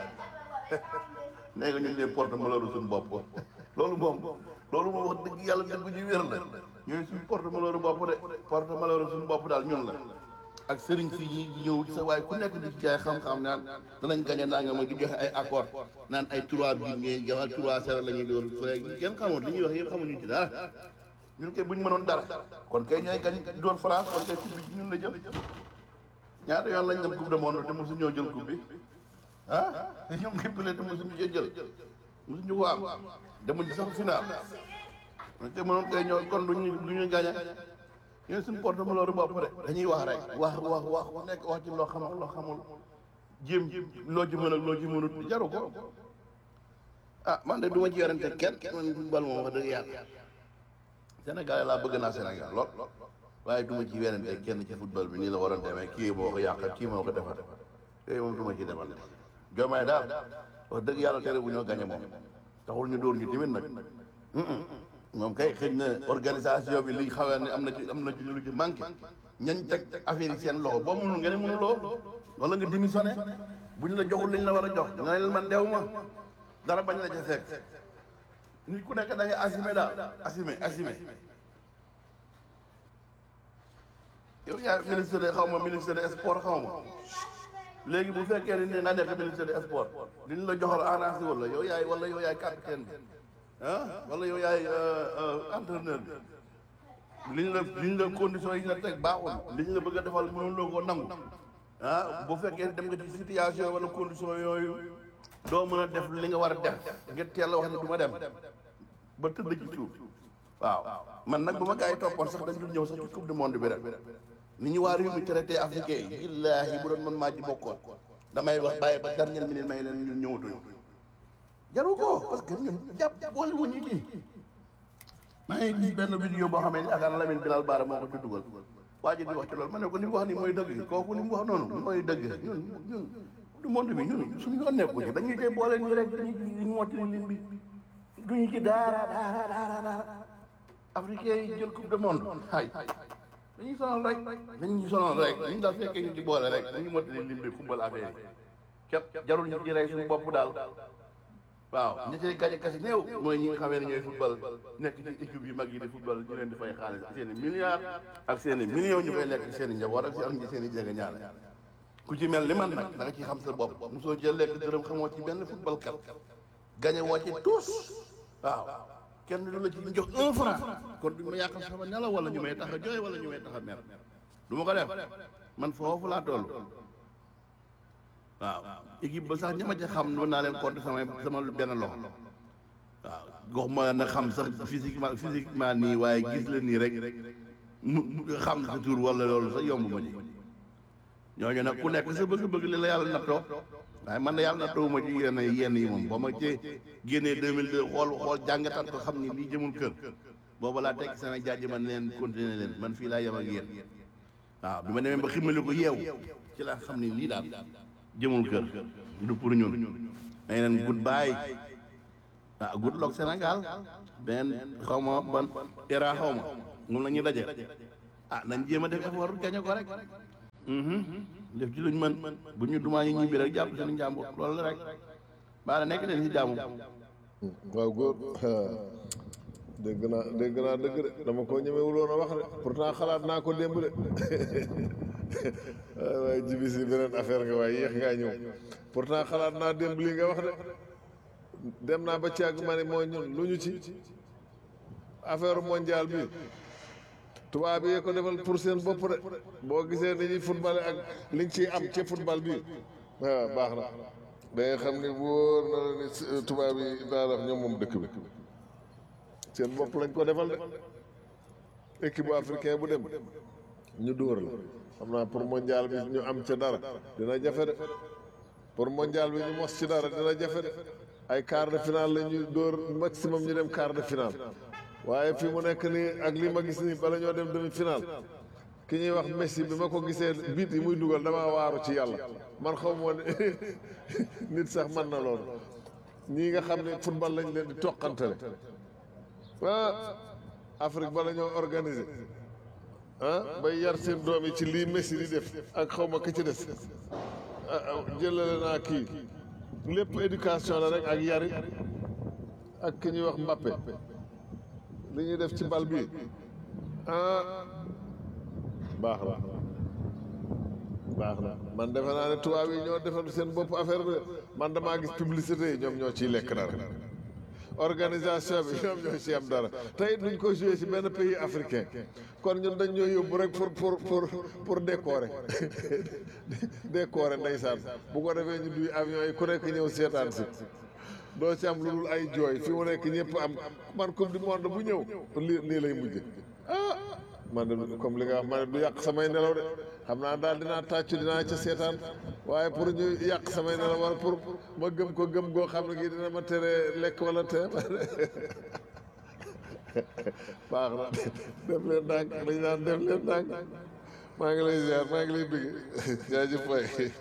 nee nga ñu dee porte malheur suñu bopp loolu moom wax dëgg yàlla dëgg ñu wér la ñooy suñu porte malheur bopp de porte malheur suñu bopp daal ñun la ak sëriñ si ñi ñëw sa waaye ku nekk di jaay xam-xam naan danañ gañe naa nga ma di joxe ay accord naan ay 3 bi ngay joxal 3-0 la ñuy doon fële kenn xamoon li ñuy wax yëpp xamuñu ci dara ñun kay buñ mënoon dara kon kay ñooy gañ doon France kon kay coupe bi ci ñun la jëm ñaata yoon lañ dem coupe du monde te mosu ñoo jël coupe bi te ñoom ngay bële te mosuñu cee jël mosuñu ko am demuñ ci sax final te mënoon kay ñoo kon duñu gañe ñooy suñu porte malheur bopp de dañuy wax rek wax nekk wax ci loo xamul jéem loo ci mën ak loo ci mënut jaru ko man de du ma ci yorante kenn man bal moom wax dëgg yàlla Sénégal laa bëgg naa Sénégal lool waaye du ma ci werante kenn ci football bi nii la waroon demee kii moo ko yàq kii moo ko defar yooyu moom du ma ci demal Diomaye daal wax dëgg yàlla tere bu ñoo gañe moom taxul ñu dóor ñu tamit nag moom kay xëy na organisation bi li xawee ne am na ci lu ci manqué ñañ teg affaire yi seen loxo boo mënul nga ne mënuloo wala nga démissionné bu ñu la joxul liñ la war a jox nga ne leen man deew ma dara bañ la ca fekk nit ku nekk da ngay assumé daal assumé yow yaa ministre de xaw ma ministre de sport xaw ma léegi bu fekkee ne nga nekk ministre de sport liñ la joxal arrangé wala yow yaay capitaine bi wala yow yaay entraîneur bi liñ la condition yi ñu la teg baaxul liñ la bëgg a defal mënuloo ko nangu bu fekkee dem nga ci situation wala condition yooyu doo mën a def li nga war a def nga teel a wax ne du ma dem ba tëdd ci suuf waaw man nag bu ma gars yi toppoon sax dañ dul ñëw sax ci coupe du monde bi rek ni ñu waa réew mi traité africain yi billaahi bu doon man maa ci bokkoon damay wax bàyyi ba dernière minute may leen ñun ñëwatuñu jaru ko parce que ñun jàpp boole wuñ ñu kii maa ngi gis benn vidéo boo xamee ni akaar Lamine Bilal Baara moo ko ci dugal waa ji di wax ci loolu ma ne ko li mu wax ni mooy dëgg kooku li mu wax noonu mooy dëgg ñun du monde bi ñun suñu yoon nekku ci dañuy tey boole ñu rek ñu mottali lim bi duñu ci dara africain yi jël coupe du monde hay dañuy sonal rek dañu daal fekkee ñu ci boole rek dañuy mottali lim bi football affaire yi képp jarul ñu ci rey suñu bopp daal waaw ñi ciy gañe kasi néew mooy ñi nga xamee ne ñooy football nekk ci équipe yu mag yi di football ñu leen di fay xaalis seen i milliards ak seen i millions ñu koy lekk seen i njaboot ak seen i jege ñaare ku ci mel ni man nag da nga ciy xam sa bopp mosoo jël lekk dërëm xamoo ci benn football kat gañe woo ci tous waaw kenn du la ci jox 1 franc kon du ma yàqal sama nelaw wala ñu may tax a jooy wala ñu may tax a mer du ma ko def man foofu laa toll waaw équipe ba sax ñi ma ci xam mën naa leen compter sama benn loxo waaw gox ma na xam sax physiquement nii waaye gis la nii rek mu xam sa tur wala loolu sax yomb ma ji ñooñu nag ku nekk sa bëgg-bëgg li la yàlla nattoo waaye man na yàlla nattoo ma ci yenn yi moom ba ma ci génnee 2002 xool jàngatat ko xam ni lii jëmul kër booba laa tekki sama jaaj man leen continuer leen man fii laa yem ak yéen waaw bi ma demee ba ximali ko yeew ci laa xam ni lii daal jëmul kër du pour ñun may leen goodbye ah good luck Sénégal benn xaw ma ban era xaw ma moom la ñuy daje ah nañ jéem a def effort gañe ko rek def ci luñ mën bu ñu dumaa ñu ñibbi rek jàpp suñu njàmbur loolu la rek baax na nekk leen ci jàmm waaw góor dégg naa dëgg de dama ko ñemewuloon a wax de pourtant xalaat naa ko démb de waaye jibi si beneen affaire nga waaye yéex ngaa ñëw pourtant xalaat naa démb lii nga wax de dem naa ba càgg ma ne mooy ñun lu ñu ci affaire mondial bi tubaab yi ko defal pour seen bopp de boo gisee ni ñuy football ak liñ ciy am ci football bi waaw baax na da nga xam ni wóor na la ni tubaab yi daanaka ñoom moom dëkk bi seen bopp lañ ko defal de équipe bu africain bu dem ñu dóor la xam naa pour mondial bi ñu am ca dara dina jafe de pour mondial bi ñu mos ci dara dina jafe de ay quart de finale la ñuy dóor maximum ñu dem quart de finale waaye fi mu nekk nii ak li ma gis nii bala ñoo dem demi finale ki ñuy wax Messi bi ma ko gisee biit yi muy dugal damaa waaru ci yàlla man xaw ma ne nit sax mën na loolu ñii nga xam ne football lañ leen di toqantale ah Afrique bala ñoo organiser bay yar seen doom yi ci lii Messi di def ak xaw ma ka ci des jëlale naa kii lépp éducation la rek ak yari ak ki ñuy wax Mbappé li ñuy def ci bal bi baax na man defe naa ne tubaab yi ñoo defal seen bopp affaire bi man damaa gis publicité yi ñoom ñoo ciy lekk dara organisation bi ñoom ñoo ci am dara tey duñ ko joué ci benn pays africain kon ñun dañ ñoo yóbbu rek pour décorer décorer ndeysaan bu ko defee ñu duy avion yi ku nekk ñëw seetaan si doo ci am lu dul ay jooy fi mu nekk ñëpp am man coupe du monde bu ñëw nii lay mujj man de comme li nga wax man de du yàq samay nelaw de xam naa daal dinaa tàccu dinaa ca seetaan waaye pour ñu yàq samay nelaw wala pour ma gëm ko gëm goo xam ne gi dina ma tere lekk wala tee baax na def leen ndànk dañ naan def leen ndànk maa ngi lay ziar maa ngi lay bëgg jaajëf fay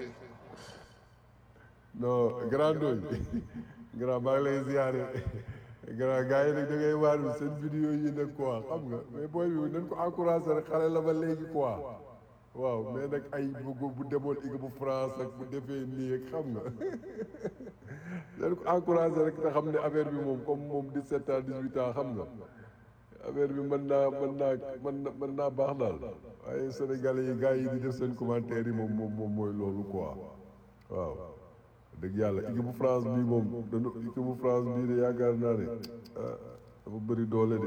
non grand doy grand maa ngi lay ziare grand gars yi nag da ngay waaru seen vidéo yi nag quoi xam nga mais booy bi nañ ko encouragé rek xale la ba léegi quoi waaw mais nag ay bu demoon équipe bu France ak bu defee nii ak xam nga nañ ko encouragé rek te xam ne affaire bi moom comme moom 17 ans 18 ans xam nga affaire bi mën naa baax daal waaye sénégalais yi gars yi di def seen commentaire yi moom mooy loolu quoi waaw dëgg yàlla équipe bu France bii moom équipe bu France bii de yaakaar naa ne dafa bëri doole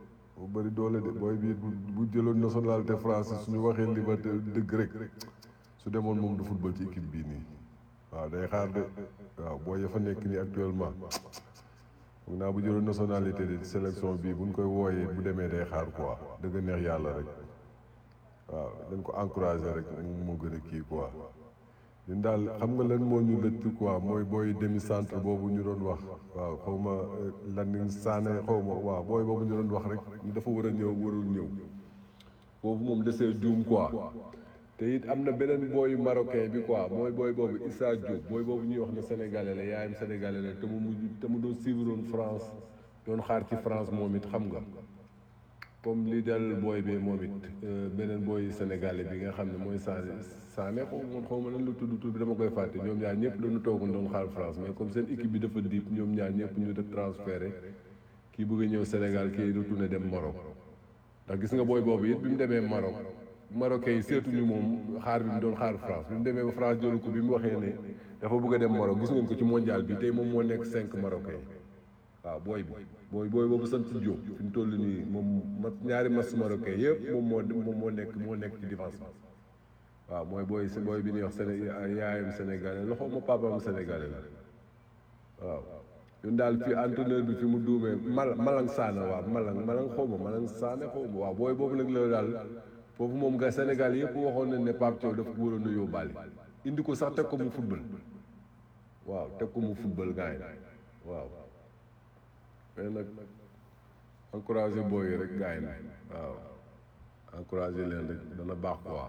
de booy bii bu jëloon nationalité français suñu waxee liberté dëgg rek su demoon moom du football ci équipe bii nii waaw day xaar de waaw booy ya fa nekk nii actuellement foog naa bu jëloon nationalité de sélection bii buñ koy wooyee bu demee day xaar quoi dëgg neex yàlla rek waaw dañ ko encouragé rek moo gën a kii quoi ñun daal xam nga lan moo ñu lëtt quoi mooy booy demi centre boobu ñu doon wax waaw xaw ma Landing Sané xaw ma waaw booy boobu ñu doon wax rek dafa war a ñëw warul ñëw foofu moom desee juum quoi te it am na beneen booyu marocain bi quoi mooy booy boobu Issa Diop booy boobu ñuy wax ne sénégalais la yaayam sénégalais la te mu doon suivre woon France doon xaar ci France moom it xam nga comme li dal booy bi moom it beneen booy sénégalais bi nga xam ne mooy Sané xaw ma nan la tudd bi dama koy fàtte ñoom ñaar ñëpp dañu toogoon doon xaar France mais comme seen équipe bi dafa diib ñoom ñaar ñëpp ñu def transféré kii bëgg a ñëw Sénégal kii retourné dem Maroc ndax gis nga booy boobu it bi mu demee Maroc Marocains yi seetuñu moom xaar bi mu doon xaar France bi mu demee ba France jëlu ko bi mu waxee ne dafa bëgg a dem Maroc gis ngeen ko ci mondial bi tey moom moo nekk 5 Marocains waaw booy boobu sant Diop fi mu toll nii moom ñaari match Marocains yëpp moom moo nekk ci défense waaw mooy booy bi ñuy wax yaayam sénégalais la xaw ma papaam sénégalais la waaw ñun daal fi entraîneur bi fi mu duumee Malang Sané waaw Malang xaw ma Malang Sané xaw ma waaw booy boobu nag la daal foofu moom nga Sénégal yëpp waxoon nañ ne Pape Thiaw dafa waroon a yóbbaale indi ko sax teg ko mu football waaw teg ko mu football gars yi waaw mais nag encouragé booy yi rek gars yi waaw encouragé leen rek dana baax quoi.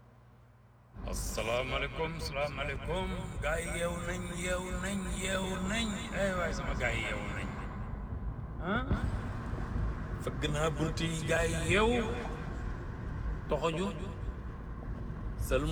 asalaamaaleykum salaamaaleykum gars yi yeewu nañ ay waay sama gars yi yeewu nañ fëgg naa bunti gaay yi yeewu toxoñu